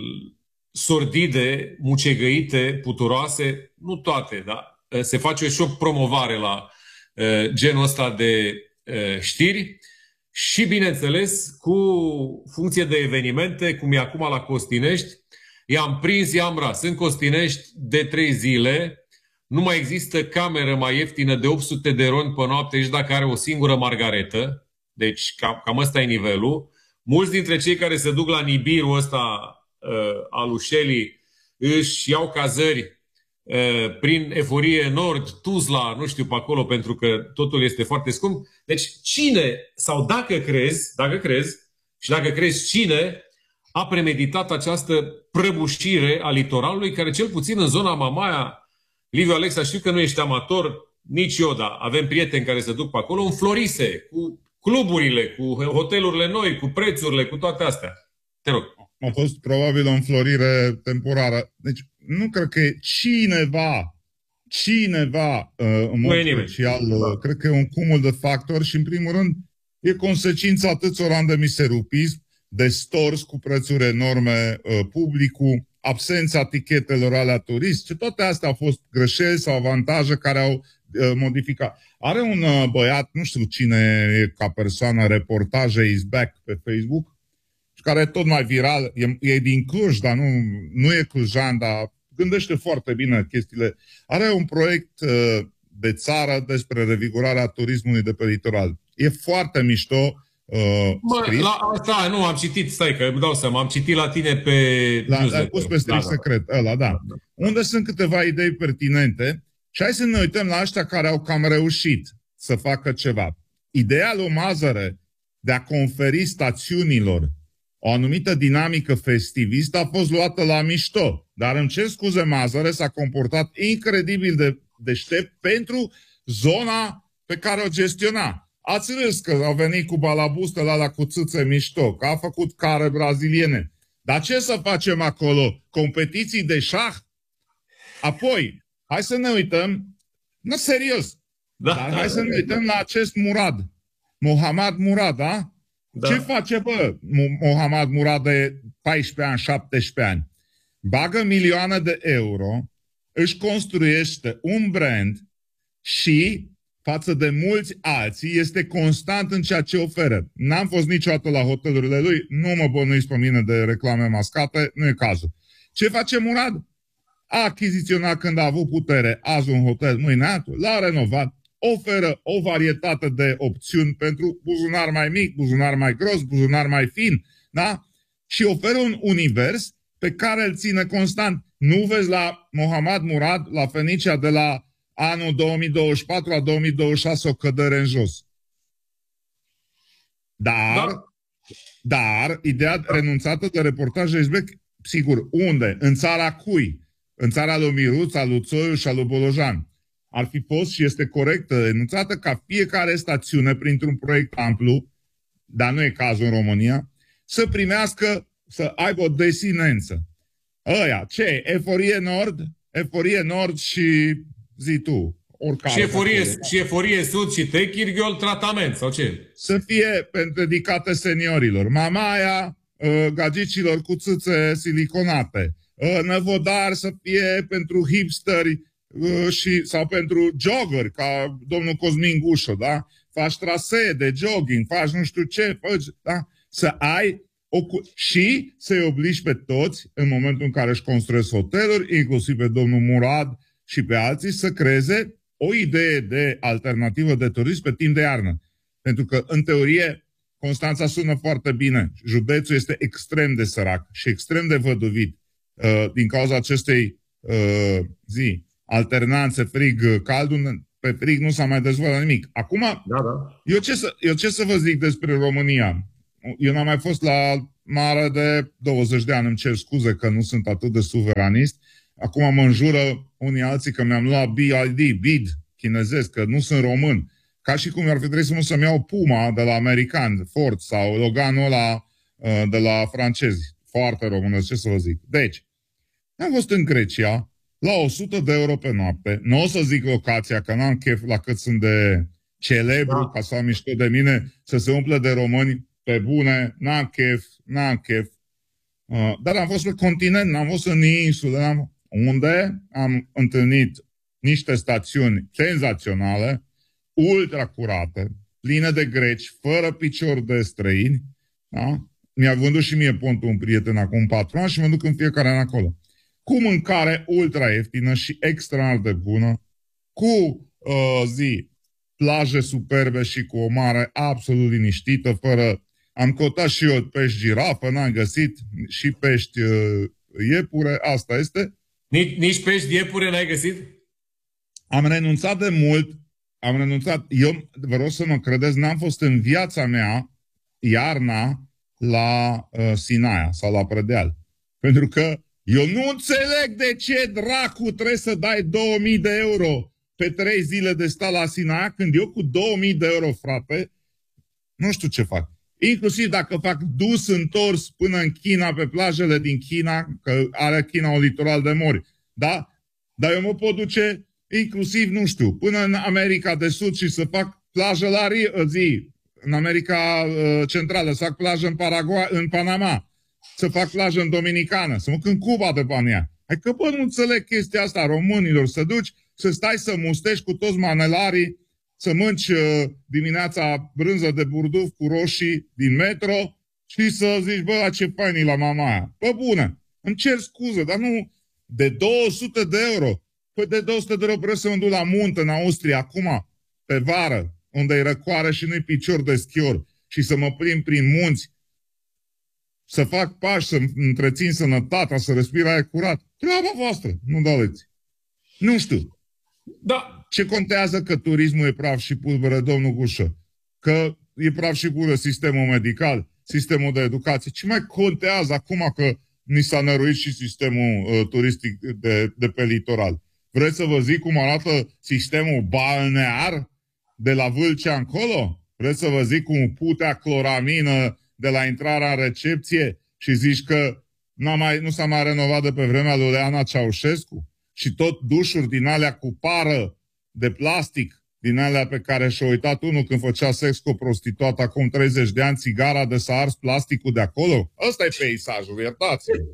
sordide, mucegăite, puturoase, nu toate, dar se face și o promovare la genul ăsta de știri și, bineînțeles, cu funcție de evenimente, cum e acum la Costinești, i-am prins, i-am ras. În Costinești de trei zile, nu mai există cameră mai ieftină de opt sute de ron pe noapte, nici dacă are o singură margaretă. Deci cam, cam ăsta e nivelul. Mulți dintre cei care se duc la Nibiru ăsta uh, al Ușelii își iau cazări uh, prin Eforie Nord, Tuzla, nu știu pe acolo, pentru că totul este foarte scump. Deci cine, sau dacă crezi, dacă crezi, și dacă crezi cine a premeditat această prăbușire a litoralului, care cel puțin în zona Mamaia, Liviu Alexa, știu că nu ești amator, nici eu, dar avem prieteni care se duc pe acolo, înflorise cu cluburile, cu hotelurile noi, cu prețurile, cu toate astea. Te rog. A fost probabil o înflorire temporară. Deci nu cred că e cineva, cineva, în mod special, da. Cred că e un cumul de factori și, în primul rând, e consecința atâților ani de miserupism, de stors cu prețuri enorme publicul, absența tichetelor alea turistice, toate astea au fost greșeli sau avantaje care au uh, modificat. Are un uh, băiat, nu știu cine e ca persoană, reportaje is back pe Facebook, și care e tot mai viral, e, e din Cluj, dar nu, nu e clujan, dar gândește foarte bine chestiile. Are un proiect uh, de țară despre revigorarea turismului de pe litoral. E foarte mișto. Uh, Mă, la asta, nu, am citit, stai că îmi dau seama, am citit la tine pe la, l-ai pus pe strict da, secret, ăla, da. da, da. Unde sunt câteva idei pertinente și hai să ne uităm la ăștia care au cam reușit să facă ceva. Ideea lui Mazăre de a conferi stațiunilor o anumită dinamică festivistă a fost luată la mișto, dar îmi cer scuze, Mazăre s-a comportat incredibil de deștept pentru zona pe care o gestiona. Ați râs că au venit cu balabustele alea cu țâțe mișto, că a făcut care braziliene. Dar ce să facem acolo? Competiții de șah? Apoi, hai să ne uităm, nu serios, da, dar hai să ne uităm la acest Murad. Mohamed Murad, da? da? Ce face, bă, Mohamed Murad de paisprezece ani, șaptesprezece ani? Bagă milioane de euro, își construiește un brand și față de mulți alții, este constant în ceea ce oferă. N-am fost niciodată la hotelurile lui, nu mă bănuiți pe mine de reclame mascate, nu e cazul. Ce face Murad? A achiziționat când a avut putere azi un hotel, mâine altul, l-a renovat, oferă o varietate de opțiuni pentru buzunar mai mic, buzunar mai gros, buzunar mai fin, da? Și oferă un univers pe care îl ține constant. Nu vezi la Mohamed Murad, la Fenicia de la anul două mii douăzeci și patru la două mii douăzeci și șase o cădere în jos. Dar, da. dar ideea renunțată de reportaj Ezbec, sigur, unde? În țara cui? În țara lui Miruț, a lui Țoiu și a lui Bolojan. Ar fi fost și este corectă renunțată ca fiecare stațiune, printr-un proiect amplu, dar nu e cazul în România, să primească, să aibă o desinență. Ăia, ce? Eforie Nord? Eforie Nord și zi tu. Oricare, și, eforie, și Eforie Sud și Techirghiol tratament, sau ce? Să fie dedicate seniorilor. Mamaia, gagicilor cu țâțe siliconate. Năvodar să fie pentru hipsteri și, sau pentru joggeri, ca domnul Cosmin Gușo, da? Faci trasee de jogging, faci nu știu ce, faci, da? Să ai o, și să-i obligi pe toți, în momentul în care își construiesc hoteluri, inclusiv pe domnul Murad și pe alții, să creeze o idee de alternativă de turism pe timp de iarnă. Pentru că, în teorie, Constanța sună foarte bine. Județul este extrem de sărac și extrem de văduvit uh, din cauza acestei uh, zi, alternanțe frig-cald. pe frig nu s-a mai dezvoltat nimic. Acum, da, da. Eu, ce să, eu ce să vă zic despre România? Eu n-am mai fost la mare de douăzeci de ani, îmi cer scuze că nu sunt atât de suveranist. Acum mă înjură unii alții că mi-am luat B I D, B I D, chinezesc, că nu sunt român. Ca și cum ar fi trebuit să, să-mi iau Puma de la american, Ford, sau Loganul ăla de la francezi. Foarte românesc, ce să vă zic. Deci, am fost în Grecia, la o sută de euro pe noapte. Nu o să zic locația, că n-am chef la cât sunt de celebru, da. Ca să am mișto de mine, să se umple de români pe bune. N-am chef, n-am chef. Uh, dar am fost pe continent, n-am fost în insule, n-am... unde am întâlnit niște stațiuni senzaționale, ultra curate, pline de greci, fără picior de străini. Da? Mi-a vândut și mie pontul un prieten acum patru ani și mă duc în fiecare an acolo. Cu mâncare ultra ieftină și extraordinar de bună, cu uh, zi, plaje superbe și cu o mare absolut liniștită, fără... Am căutat și eu pești girafă, n-am găsit, și pești uh, iepure, asta este. Nici, nici pești iepure n-ai găsit? Am renunțat de mult, am renunțat, eu vă rog să mă credeți, n-am fost în viața mea iarna la uh, Sinaia sau la Predeal. Pentru că eu nu înțeleg de ce dracu trebuie să dai două mii de euro pe trei zile de sta la Sinaia, când eu cu două mii de euro, frate, nu știu ce fac. Inclusiv dacă fac dus întors până în China, pe plajele din China, că are China un litoral de mori. Da? Dar eu mă pot duce inclusiv, nu știu, până în America de Sud și să fac plajă la zi, în America uh, Centrală, să fac plajă în, Paraguay, în Panama, să fac plajă în Dominicană, să mă cânt Cuba de bani ea. Hai că, bă, nu înțeleg chestia asta, românilor, să duci, să stai să mustești cu toți manelarii, să mânci uh, dimineața brânză de burduf cu roșii din metro și să zici, bă, ce fain e la mama aia. Bă, bună, îmi cer scuze, dar nu de două sute de euro. Păi de două sute de euro vreau să mă duc la munte în Austria, acum, pe vară, unde e răcoare și nu-i picior de schior, și să mă plimb prin munți, să fac pași, să întrețin sănătatea, să respir aer curat. Treaba voastră, nu dau lecții. Nu știu. Da. Ce contează că turismul e praf și pulbere, domnul Gușă? Că e praf și pulbere sistemul medical, sistemul de educație. Ce mai contează acum că ni s-a năruit și sistemul uh, turistic de, de pe litoral? Vreți să vă zic cum arată sistemul balnear de la Vâlcea încolo? Vreți să vă zic cum putea cloramină de la intrarea în recepție și zici că n-a mai, nu s-a mai renovat de pe vremea lui Leana Ceaușescu? Și tot dușuri din alea cu pară de plastic, din alea pe care și-a uitat unul când făcea sex cu o prostituată acum treizeci de ani, țigara de s-a ars plasticul de acolo? Ăsta e peisajul, iertați-mă.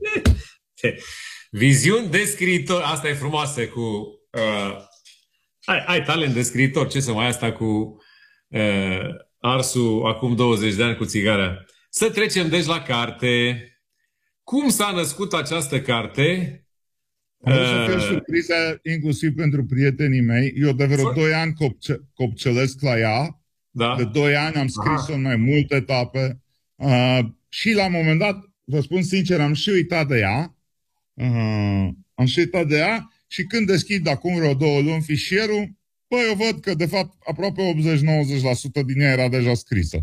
Viziuni de scriitor, asta e frumoasă cu... Uh, ai, ai talent de scriitor, ce să mai asta cu uh, arsul acum douăzeci de ani cu țigara. Să trecem deci la carte. Cum s-a născut această carte? Am vrut să fie surpriză inclusiv pentru prietenii mei. Eu de vreo doi ani copce- copcelesc la ea. Da. De doi ani am scris-o în mai multe etape. Uh, și la un moment dat, vă spun sincer, am și uitat de ea. Uh, am și uitat de ea și când deschid acum vreo două luni fișierul, bă, eu văd că de fapt aproape optzeci-nouăzeci la sută din ea era deja scrisă.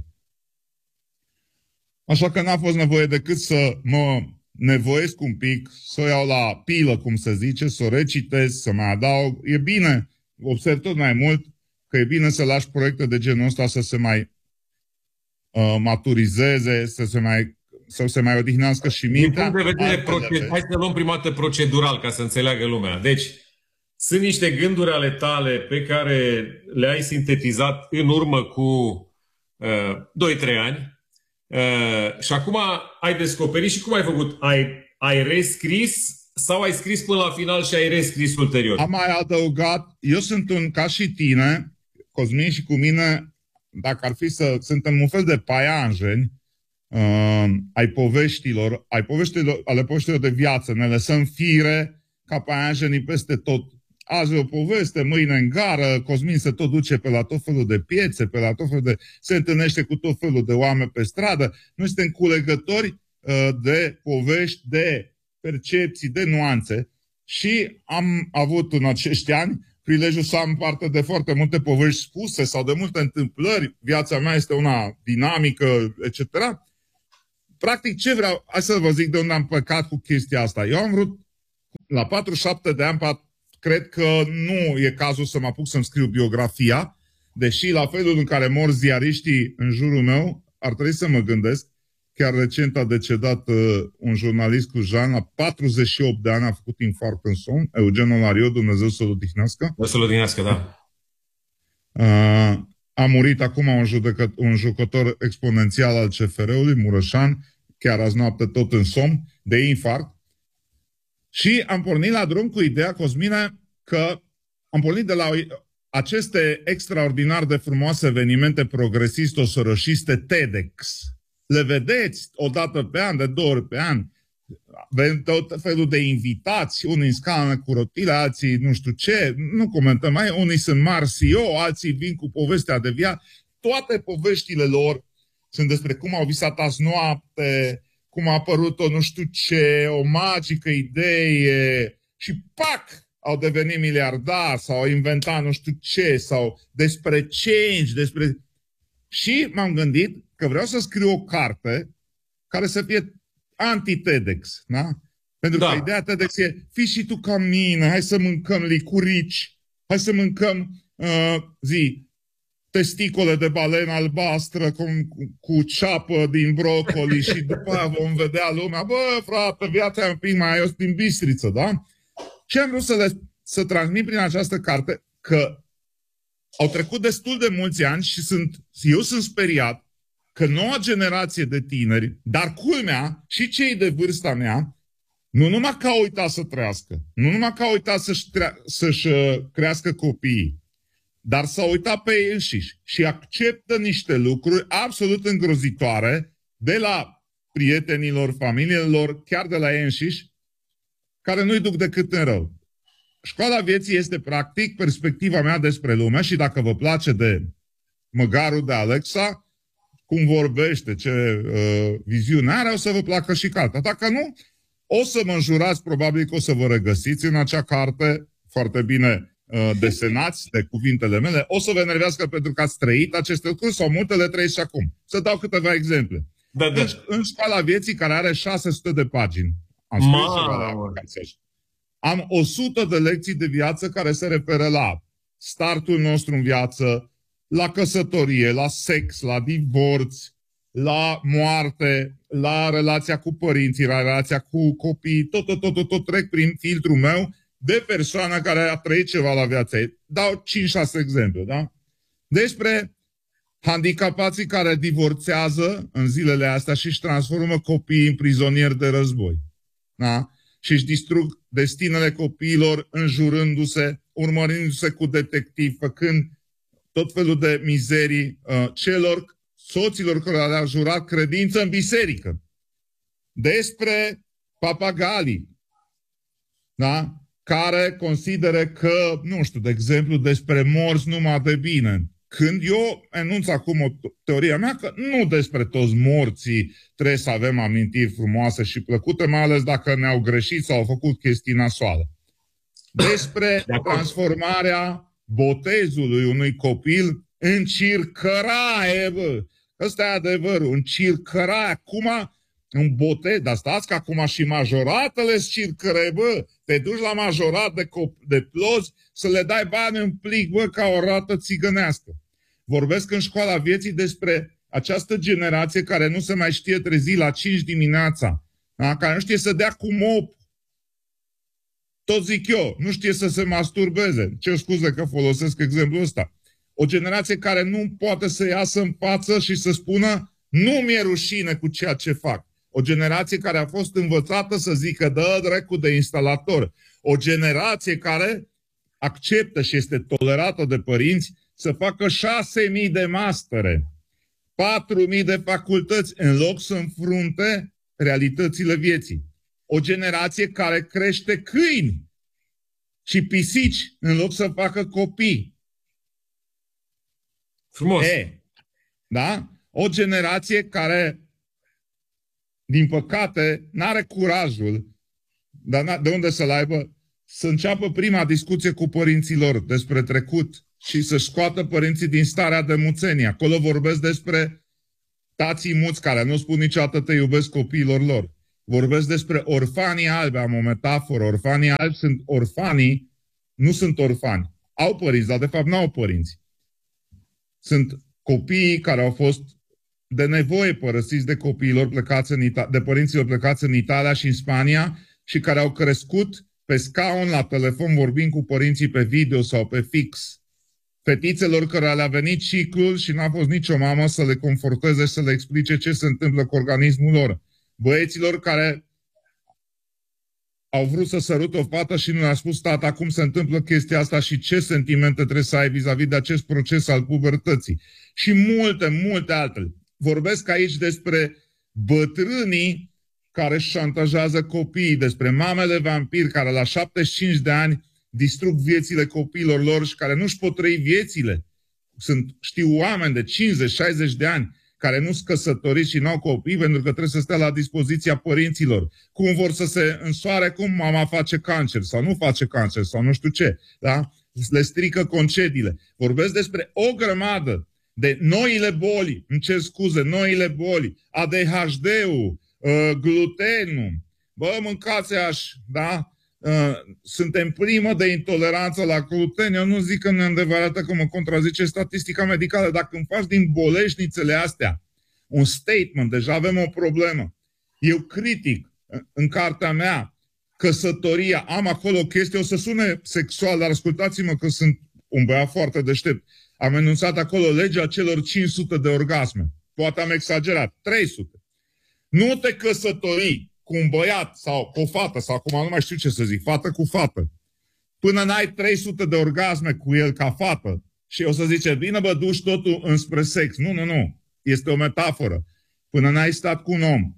Așa că n-a fost nevoie decât să mă nevoiesc un pic, să o iau la pilă, cum se zice, să o recitesc, să mai adaug. E bine, observ tot mai mult, că e bine să lași proiecte de genul ăsta să se mai uh, maturizeze, să se mai, să se mai odihnească și mintea. Din punct de vedere proced... Hai să luăm prima dată procedural, ca să înțeleagă lumea. Deci, sunt niște gânduri ale tale pe care le-ai sintetizat în urmă cu uh, doi trei ani. Uh, și acum ai descoperit și cum ai făcut? Ai, ai rescris sau ai scris până la final și ai rescris ulterior? Am mai adăugat, eu sunt un, ca și tine, Cosmin, și cu mine, dacă ar fi să, suntem un fel de paianjeni uh, ai poveștilor, ai poveștilor, ale poveștilor de viață, ne lăsăm fire ca paianjenii peste tot. Azi o poveste, mâine în gară, Cosmin se tot duce pe la tot felul de piețe, pe la tot felul de... se întâlnește cu tot felul de oameni pe stradă. Noi suntem culegători uh, de povești, de percepții, de nuanțe și am avut în acești ani prilejul să am parte de foarte multe povești spuse sau de multe întâmplări. Viața mea este una dinamică, et cetera. Practic, ce vreau? Hai să vă zic de unde am păcat cu chestia asta. Eu am vrut, la patruzeci și șapte de ani, cred că nu e cazul să mă apuc să-mi scriu biografia, deși la felul în care mor ziariștii în jurul meu, ar trebui să mă gândesc. Chiar recent a decedat uh, un jurnalist clujan, la patruzeci și opt de ani a făcut infarct în somn, Eugen Olariu, Dumnezeu să-l odihnească. Să-l odihnească, da. Uh, a murit acum un, judecăt, un jucător exponențial al C F R-ului, Mureșan, chiar azi noapte tot în somn, de infarct. Și am pornit la drum cu ideea, Cosmine, că am pornit de la aceste extraordinar de frumoase evenimente progresisto-soroșiste TEDx. Le vedeți o dată pe an, de două ori pe an. Vedem tot felul de invitați, unii în scană cu rotile, alții nu știu ce, nu comentăm mai, unii sunt mari C E O, alții vin cu povestea de viață. Toate poveștile lor sunt despre cum au visat azi noapte, cum a apărut o nu știu ce, o magică idee și pac! Au devenit miliardari sau au inventat nu știu ce, sau despre change, despre... Și m-am gândit că vreau să scriu o carte care să fie anti-TEDx, da? Pentru da. că ideea TEDx e, fii și tu ca mine, hai să mâncăm licurici, hai să mâncăm, uh, zi, testicole de balenă albastră cu, cu, cu ceapă din brocoli și după aia vom vedea lumea, bă, frate, viața e un pic mai, eu sunt din Bistriță, da? Și am vrut să, le, să transmit prin această carte că au trecut destul de mulți ani și sunt, eu sunt speriat că noua generație de tineri, dar culmea și cei de vârsta mea, nu numai că au uitat să trăiască, nu numai că au uitat să-și, trea, să-și crească copiii, dar s-au uitat pe ei înșiși și acceptă niște lucruri absolut îngrozitoare de la prietenilor, familiilor, chiar de la ei înșiși, care nu-i duc decât în rău. Școala vieții este practic perspectiva mea despre lume și dacă vă place de Măgarul de Alexa, cum vorbește, ce uh, viziune are, o să vă placă și cartea. Dacă nu, o să mă înjurați, probabil că o să vă regăsiți în acea carte, foarte bine uh, desenați de cuvintele mele, o să vă enervească pentru că ați trăit aceste lucruri sau multe le trăiți și acum. Să dau câteva exemple. Da, da. Deci, în Școala vieții, care are șase sute de pagini, am scris am o sută de lecții de viață care se referă la startul nostru în viață, la căsătorie, la sex, la divorț, la moarte, la relația cu părinții, la relația cu copiii, tot, tot, tot, tot, tot trec prin filtrul meu de persoană care a trăit ceva la viața ei. Dau cinci șase exemple, da? Despre handicapații care divorțează în zilele astea și își transformă copiii în prizonieri de război. Da? Și își distrug destinele copiilor înjurându-se, urmărindu-se cu detectiv, făcând tot felul de mizerii uh, celor, soților care le-au jurat credință în biserică. Despre papagalii, da? Care consideră că, nu știu, de exemplu, despre morți numai de bine. Când eu enunț acum o teoria mea că nu despre toți morții trebuie să avem amintiri frumoase și plăcute, mai ales dacă ne-au greșit sau au făcut chestii nasoale. Despre transformarea botezului unui copil în circăraie, bă. Ăsta e adevărul, în circăraie. Acum, în botez, dar stați că acum și majoratele-s circăraie, bă. Te duci la majorat de, de plozi să le dai bani în plic, bă, ca o rată țigănească. Vorbesc în Școala vieții despre această generație care nu se mai știe trezi la cinci dimineața, da? Care nu știe să dea cu mop. Tot zic eu, nu știe să se masturbeze. Ce scuze că folosesc exemplul ăsta. O generație care nu poate să iasă în față și să spună nu mi-e rușine cu ceea ce fac. O generație care a fost învățată să zică dă dracu de instalator. O generație care acceptă și este tolerată de părinți să facă șase mii de mastere, patru mii de facultăți, în loc să înfrunte realitățile vieții. O generație care crește câini și pisici în loc să facă copii. Frumos. E, da? O generație care, din păcate, n-are curajul, dar de unde să-l aibă, să înceapă prima discuție cu părinții lor despre trecut și să scoată părinții din starea de muțenie. Acolo vorbesc despre tații muți care nu spun niciodată te iubesc copiilor lor. Vorbesc despre orfanii albi, am o metaforă. Orfanii albi sunt orfanii, nu sunt orfani. Au părinți, dar de fapt nu au părinți. Sunt copiii care au fost de nevoie părăsiți de copiilor plecați în Ita- de părinților plecați în Italia și în Spania și care au crescut pe scaun la telefon vorbind cu părinții pe video sau pe fix. Fetițelor care le-a venit ciclul și n-a fost nicio mamă să le conforteze și să le explice ce se întâmplă cu organismul lor. Băieților care au vrut să sărute o fată și nu le-a spus tata cum se întâmplă chestia asta și ce sentimente trebuie să ai vis-a-vis de acest proces al pubertății. Și multe, multe altele. Vorbesc aici despre bătrânii care șantajează copiii, despre mamele vampiri care la șaptezeci și cinci de ani distrug viețile copiilor lor și care nu-și pot trăi viețile. Sunt, știu, oameni de cincizeci șaizeci de ani care nu sunt căsătoriți și nu au copii pentru că trebuie să stea la dispoziția părinților. Cum vor să se însoare, cum mama face cancer sau nu face cancer sau nu știu ce. Da? Le strică concediile. Vorbesc despre o grămadă de noile boli, îmi cer scuze, noile boli, A D H D-ul, uh, glutenul, bă, mâncați aș, da? Uh, suntem primă de intoleranță la gluten. Eu nu zic că ne adevărată că mă contrazice statistica medicală. Dacă îmi faci din boleșnițele astea un statement, deja avem o problemă. Eu critic în cartea mea căsătoria, am acolo o chestie, o să sune sexual, dar ascultați-mă că sunt un băiat foarte deștept. Am enunțat acolo legea celor cinci sute de orgasme. Poate am exagerat, trei sute. Nu te căsători cu un băiat sau cu o fată, sau acum nu mai știu ce să zic, fată cu fată, până n-ai trei sute de orgasme cu el ca fată și o să zice, bine bă, duci totul înspre sex. Nu, nu, nu. Este o metaforă. Până n-ai stat cu un om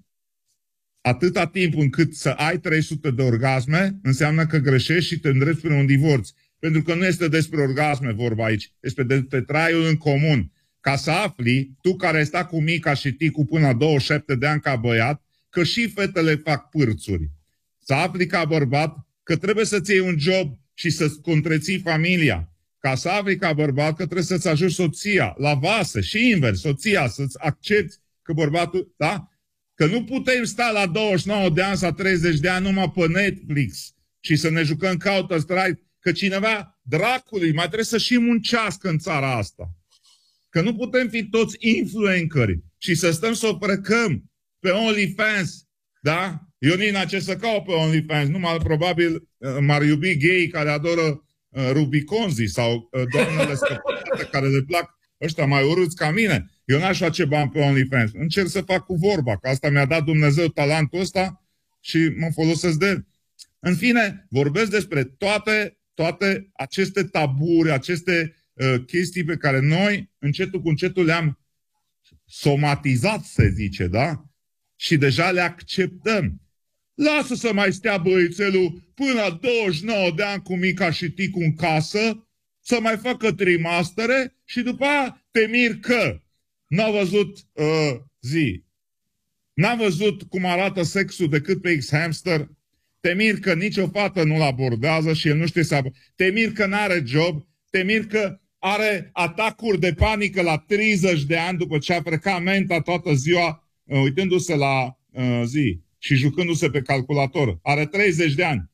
atâta timp încât să ai trei sute de orgasme, înseamnă că greșești și te îndrepți spre un divorț. Pentru că nu este despre orgasme vorba aici, este despre traiul în comun. Ca să afli, tu care ai stat cu Mica și Ticu până la douăzeci și șapte de ani ca băiat, că și fetele fac pârțuri. Să afli ca bărbat că trebuie să-ți iei un job și să-ți întreții familia. Ca să afli ca bărbat că trebuie să-ți ajungi soția la vase și invers, soția să-ți accepti că bărbatul, da? Că nu putem sta la douăzeci și nouă de ani sau treizeci de ani numai pe Netflix și să ne jucăm Counter-Strike, că cineva, dracului, mai trebuie să și muncească în țara asta. Că nu putem fi toți influenceri și să stăm să o precăm pe OnlyFans, da? Ionina, ce să caut pe OnlyFans? Numai probabil m-ar iubi gay care adoră uh, Rubiconzi sau uh, doamnele scăpătate care le plac ăștia mai urâți ca mine. Eu n-aș face bani pe OnlyFans. Încerc să fac cu vorba, că asta mi-a dat Dumnezeu talentul ăsta și mă folosesc de el. În fine, vorbesc despre toate, toate aceste taburi, aceste uh, chestii pe care noi, încetul cu încetul, le-am somatizat, se zice, da? Și deja le acceptăm. Lasă să mai stea băițelul până la douăzeci și nouă de ani cu Mica și Ticu în casă, să mai facă trimastere și după aia te mir că n-a văzut uh, zi. N-a văzut cum arată sexul decât pe X-Hamster. Te mir că nicio fată nu-l abordează și el nu știe să abordează. Te mir că n-are job. Te mir că are atacuri de panică la treizeci de ani după ce a frecat menta toată ziua uh, uitându-se la uh, zi și jucându-se pe calculator. Are treizeci de ani.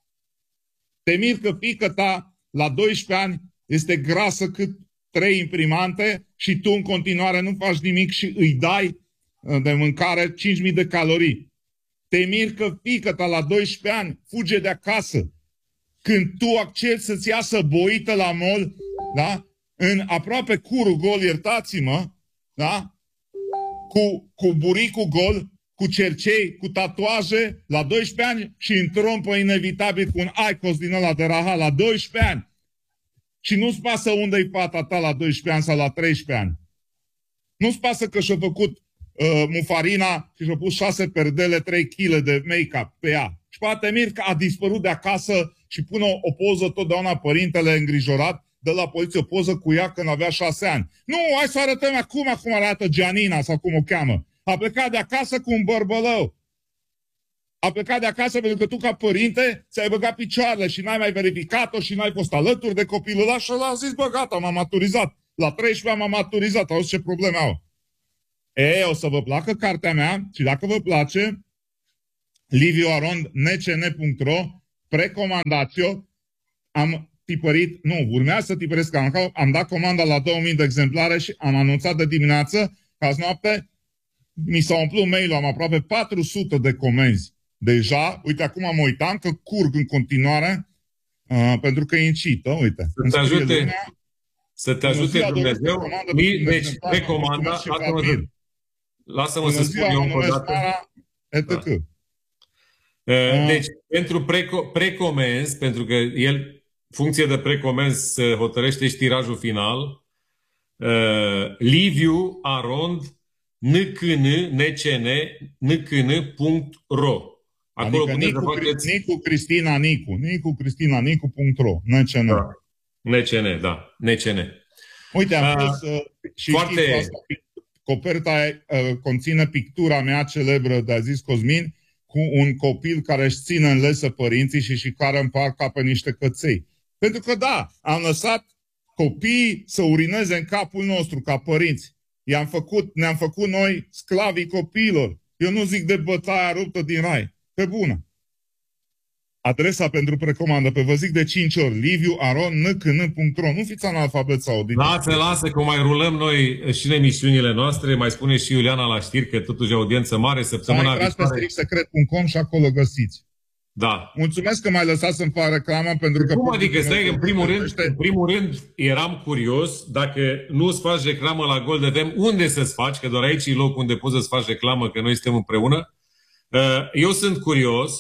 Te mir că fiică ta la doisprezece ani este grasă cât trei imprimante și tu în continuare nu faci nimic și îi dai de mâncare cinci mii de calorii. Te mir că fiică ta la doisprezece ani fuge de acasă când tu accepti să-ți iasă boită la mall, da? În aproape curul gol, iertați-mă, da? Cu, cu buricul gol, cu cercei, cu tatuaje, la doisprezece ani și în trompă inevitabil cu un Icos din ăla de rahat la doisprezece ani. Și nu-ți pasă unde-i fata ta la doisprezece ani sau la treisprezece ani. Nu-ți pasă că și-a făcut uh, mufarina și și-a pus șase perdele, trei kilograme de make-up pe ea. Și poate mir că a dispărut de acasă și pune o, o poză totdeauna părintele îngrijorat, dă la poliție o poză cu ea când avea șase ani. Nu, hai să arătăm acum cum arată Gianina sau cum o cheamă. A plecat de acasă cu un bărbălău. a plecat de acasă pentru că tu, ca părinte, ți-ai băgat picioarele și n-ai mai verificat-o și n-ai fost alături de copilul ăla și l-a zis, bă, gata, m-am maturizat. La treisprezece m-am maturizat, auzi ce probleme au. E, o să vă placă cartea mea și dacă vă place, Liviu Arond, n c n punct r o, precomandați-o, am tipărit, nu, urmează să tipăresc, am, am dat comanda la două mii de exemplare și am anunțat de dimineață, că azi noapte mi s-a umplut mail-ul, am aproape patru sute de comenzi deja. Uite, acum mă uitam că curg în continuare, uh, pentru că incită, uite. Să te ajute, lumea, să te ajute Dumnezeu. Deci, recomanda, lasă-mă să spun eu încă o dată. Da. Deci, pentru preco precomenzi, pentru că el, funcție de precomenzi, se hotărăște și tirajul final, uh, Liviu Arond, n c n n c n n c n punct r o. Acolo adică Nicu, faceți... Nicu Cristina Nicu. Nicu Cristina Nicu punct r o. N C N. Da. N C N, da. N C N. Uite, am pus uh, și foarte... asta, coperta uh, conține pictura mea celebră de a zis Cosmin, cu un copil care își ține în lesă părinții și și care împar ca pe niște căței. Pentru că da, am lăsat copiii să urineze în capul nostru ca părinți. I-am făcut, ne-am făcut noi sclavii copiilor. Eu nu zic de bătaia ruptă din rai. Pe bună. Adresa pentru precomandă, pe vă zic de cinci ori, Liviu Arond, n c n punct r o. Nu fiți analfabet sau audit. Lasă, lasă, că mai rulăm noi și în emisiunile noastre. Mai spune și Iuliana la știri că totuși audiență mare săptămâna viitoare. Mai intrați pe strict secret punct com și acolo găsiți. Da. Mulțumesc că m-ai lăsat să-mi fac reclamă, pentru că... Cum adică, stai, în primul, rând, în primul rând eram curios, dacă nu îți faci reclamă la Gold F M, unde să-ți faci? Că doar aici e locul unde poți să-ți faci reclamă, că noi suntem împreună. Eu sunt curios.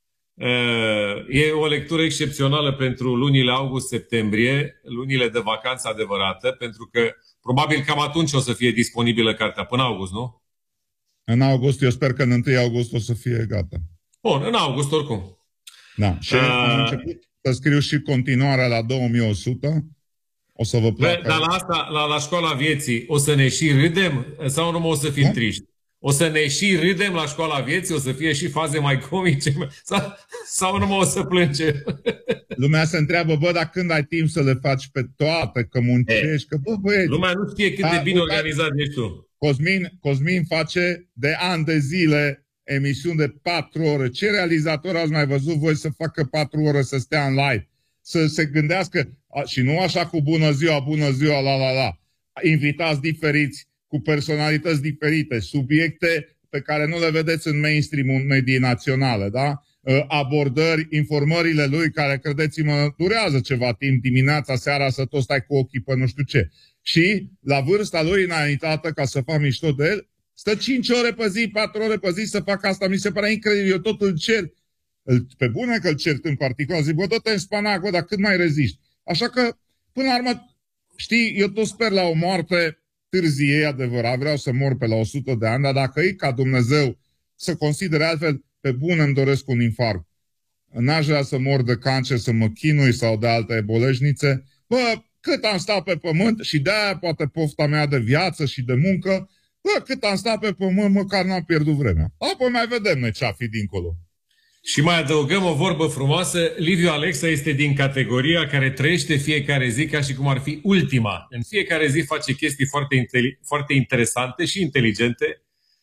E o lectură excepțională pentru lunile august-septembrie, lunile de vacanță adevărată, pentru că probabil cam atunci o să fie disponibilă cartea, până august, nu? În august, eu sper că în întâi august o să fie gata. Bun, în august oricum. Da, și uh, am început să scriu și continuarea la două mii o sută. O să vă placă. Dar la asta, la, la școala vieții, o să ne și râdem sau nu o să fim triști? O să ne și râdem la școala vieții, o să fie și faze mai comice sau, sau nu o să plânge? Lumea se întreabă, bă, dar când ai timp să le faci pe toate, că muncești, că bă, băieți. Lumea nu știe cât de bine organizat ești tu. Cosmin, Cosmin face de ani de zile emisiuni de patru ore. Ce realizator ați mai văzut voi să facă patru ore să stea în live? Să se gândească, și nu așa cu bună ziua, bună ziua, la la la. Invitați diferiți, cu personalități diferite, subiecte pe care nu le vedeți în mainstream-ul mediei naționale, da? Abordări, informările lui, care, credeți-mă, durează ceva timp, dimineața, seara, să tot stai cu ochii pe nu știu ce. Și, la vârsta lui înaintată, ca să fac mișto de el, stă cinci ore pe zi, patru ore pe zi să fac asta. Mi se pare incredibil, eu tot îl cer. Pe bune că îl cert în particular. Zic, bă, dă-te în spanac, bă, dar cât mai reziști? Așa că, până la urmă, știi, eu tot sper la o moarte târzie, adevărat, vreau să mor pe la o sută de ani, dar dacă e ca Dumnezeu să considere altfel, pe bune îmi doresc un infarct. N-aș vrea să mor de cancer, să mă chinui sau de alte boleșnițe. Bă, cât am stat pe pământ și de-aia poate pofta mea de viață și de muncă, bă, cât am stat pe pământ, măcar n-am pierdut vremea. Apoi mai vedem noi ce-a fi dincolo. Și mai adăugăm o vorbă frumoasă. Liviu Alexa este din categoria care trăiește fiecare zi ca și cum ar fi ultima. În fiecare zi face chestii foarte, foarte interesante și inteligente.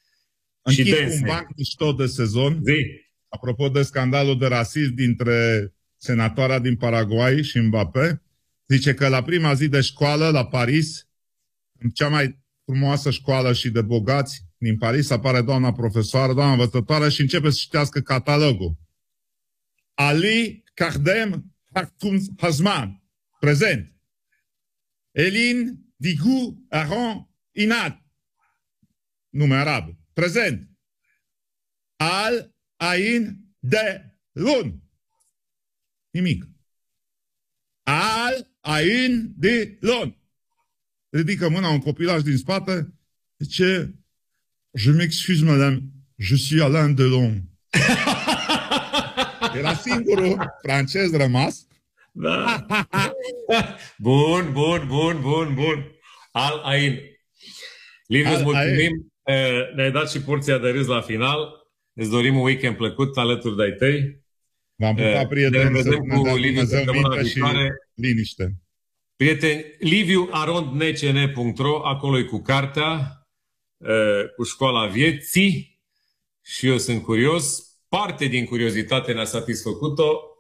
Închid și dense. Un banc mișto de sezon. Zi. Apropo de scandalul de rasism dintre senatoarea din Paraguay și Mbappé, zice că la prima zi de școală la Paris, în cea mai frumoasă școală și de bogați din Paris, apare doamna profesoară, doamna învățătoare și începe să citească catalogul. Ali Kardem Hartoum Hazman, prezent. Elin Digou Aron Inat, nume arab, prezent. Al Ain de Lun, nimic. Al Ain de Lun. Ridică mâna un copilaj din spate, zice, je m'excuse, madame, je suis Alain Delon. Era singurul francez rămas. Da. Bun, bun, bun, bun, bun. Al Ain. Liviu, îți mulțumim. Ne-ai dat și porția de râs la final. Îți dorim un weekend plăcut alături de-ai tăi. V-am pupat, prieteni, ne vedem cu Liviu săptămâna și liniște. Prieteni, liviu arond n c n punct r o, acolo e cu cartea, cu școala vieții și eu sunt curios. Parte din curiozitate ne-a satisfăcut-o.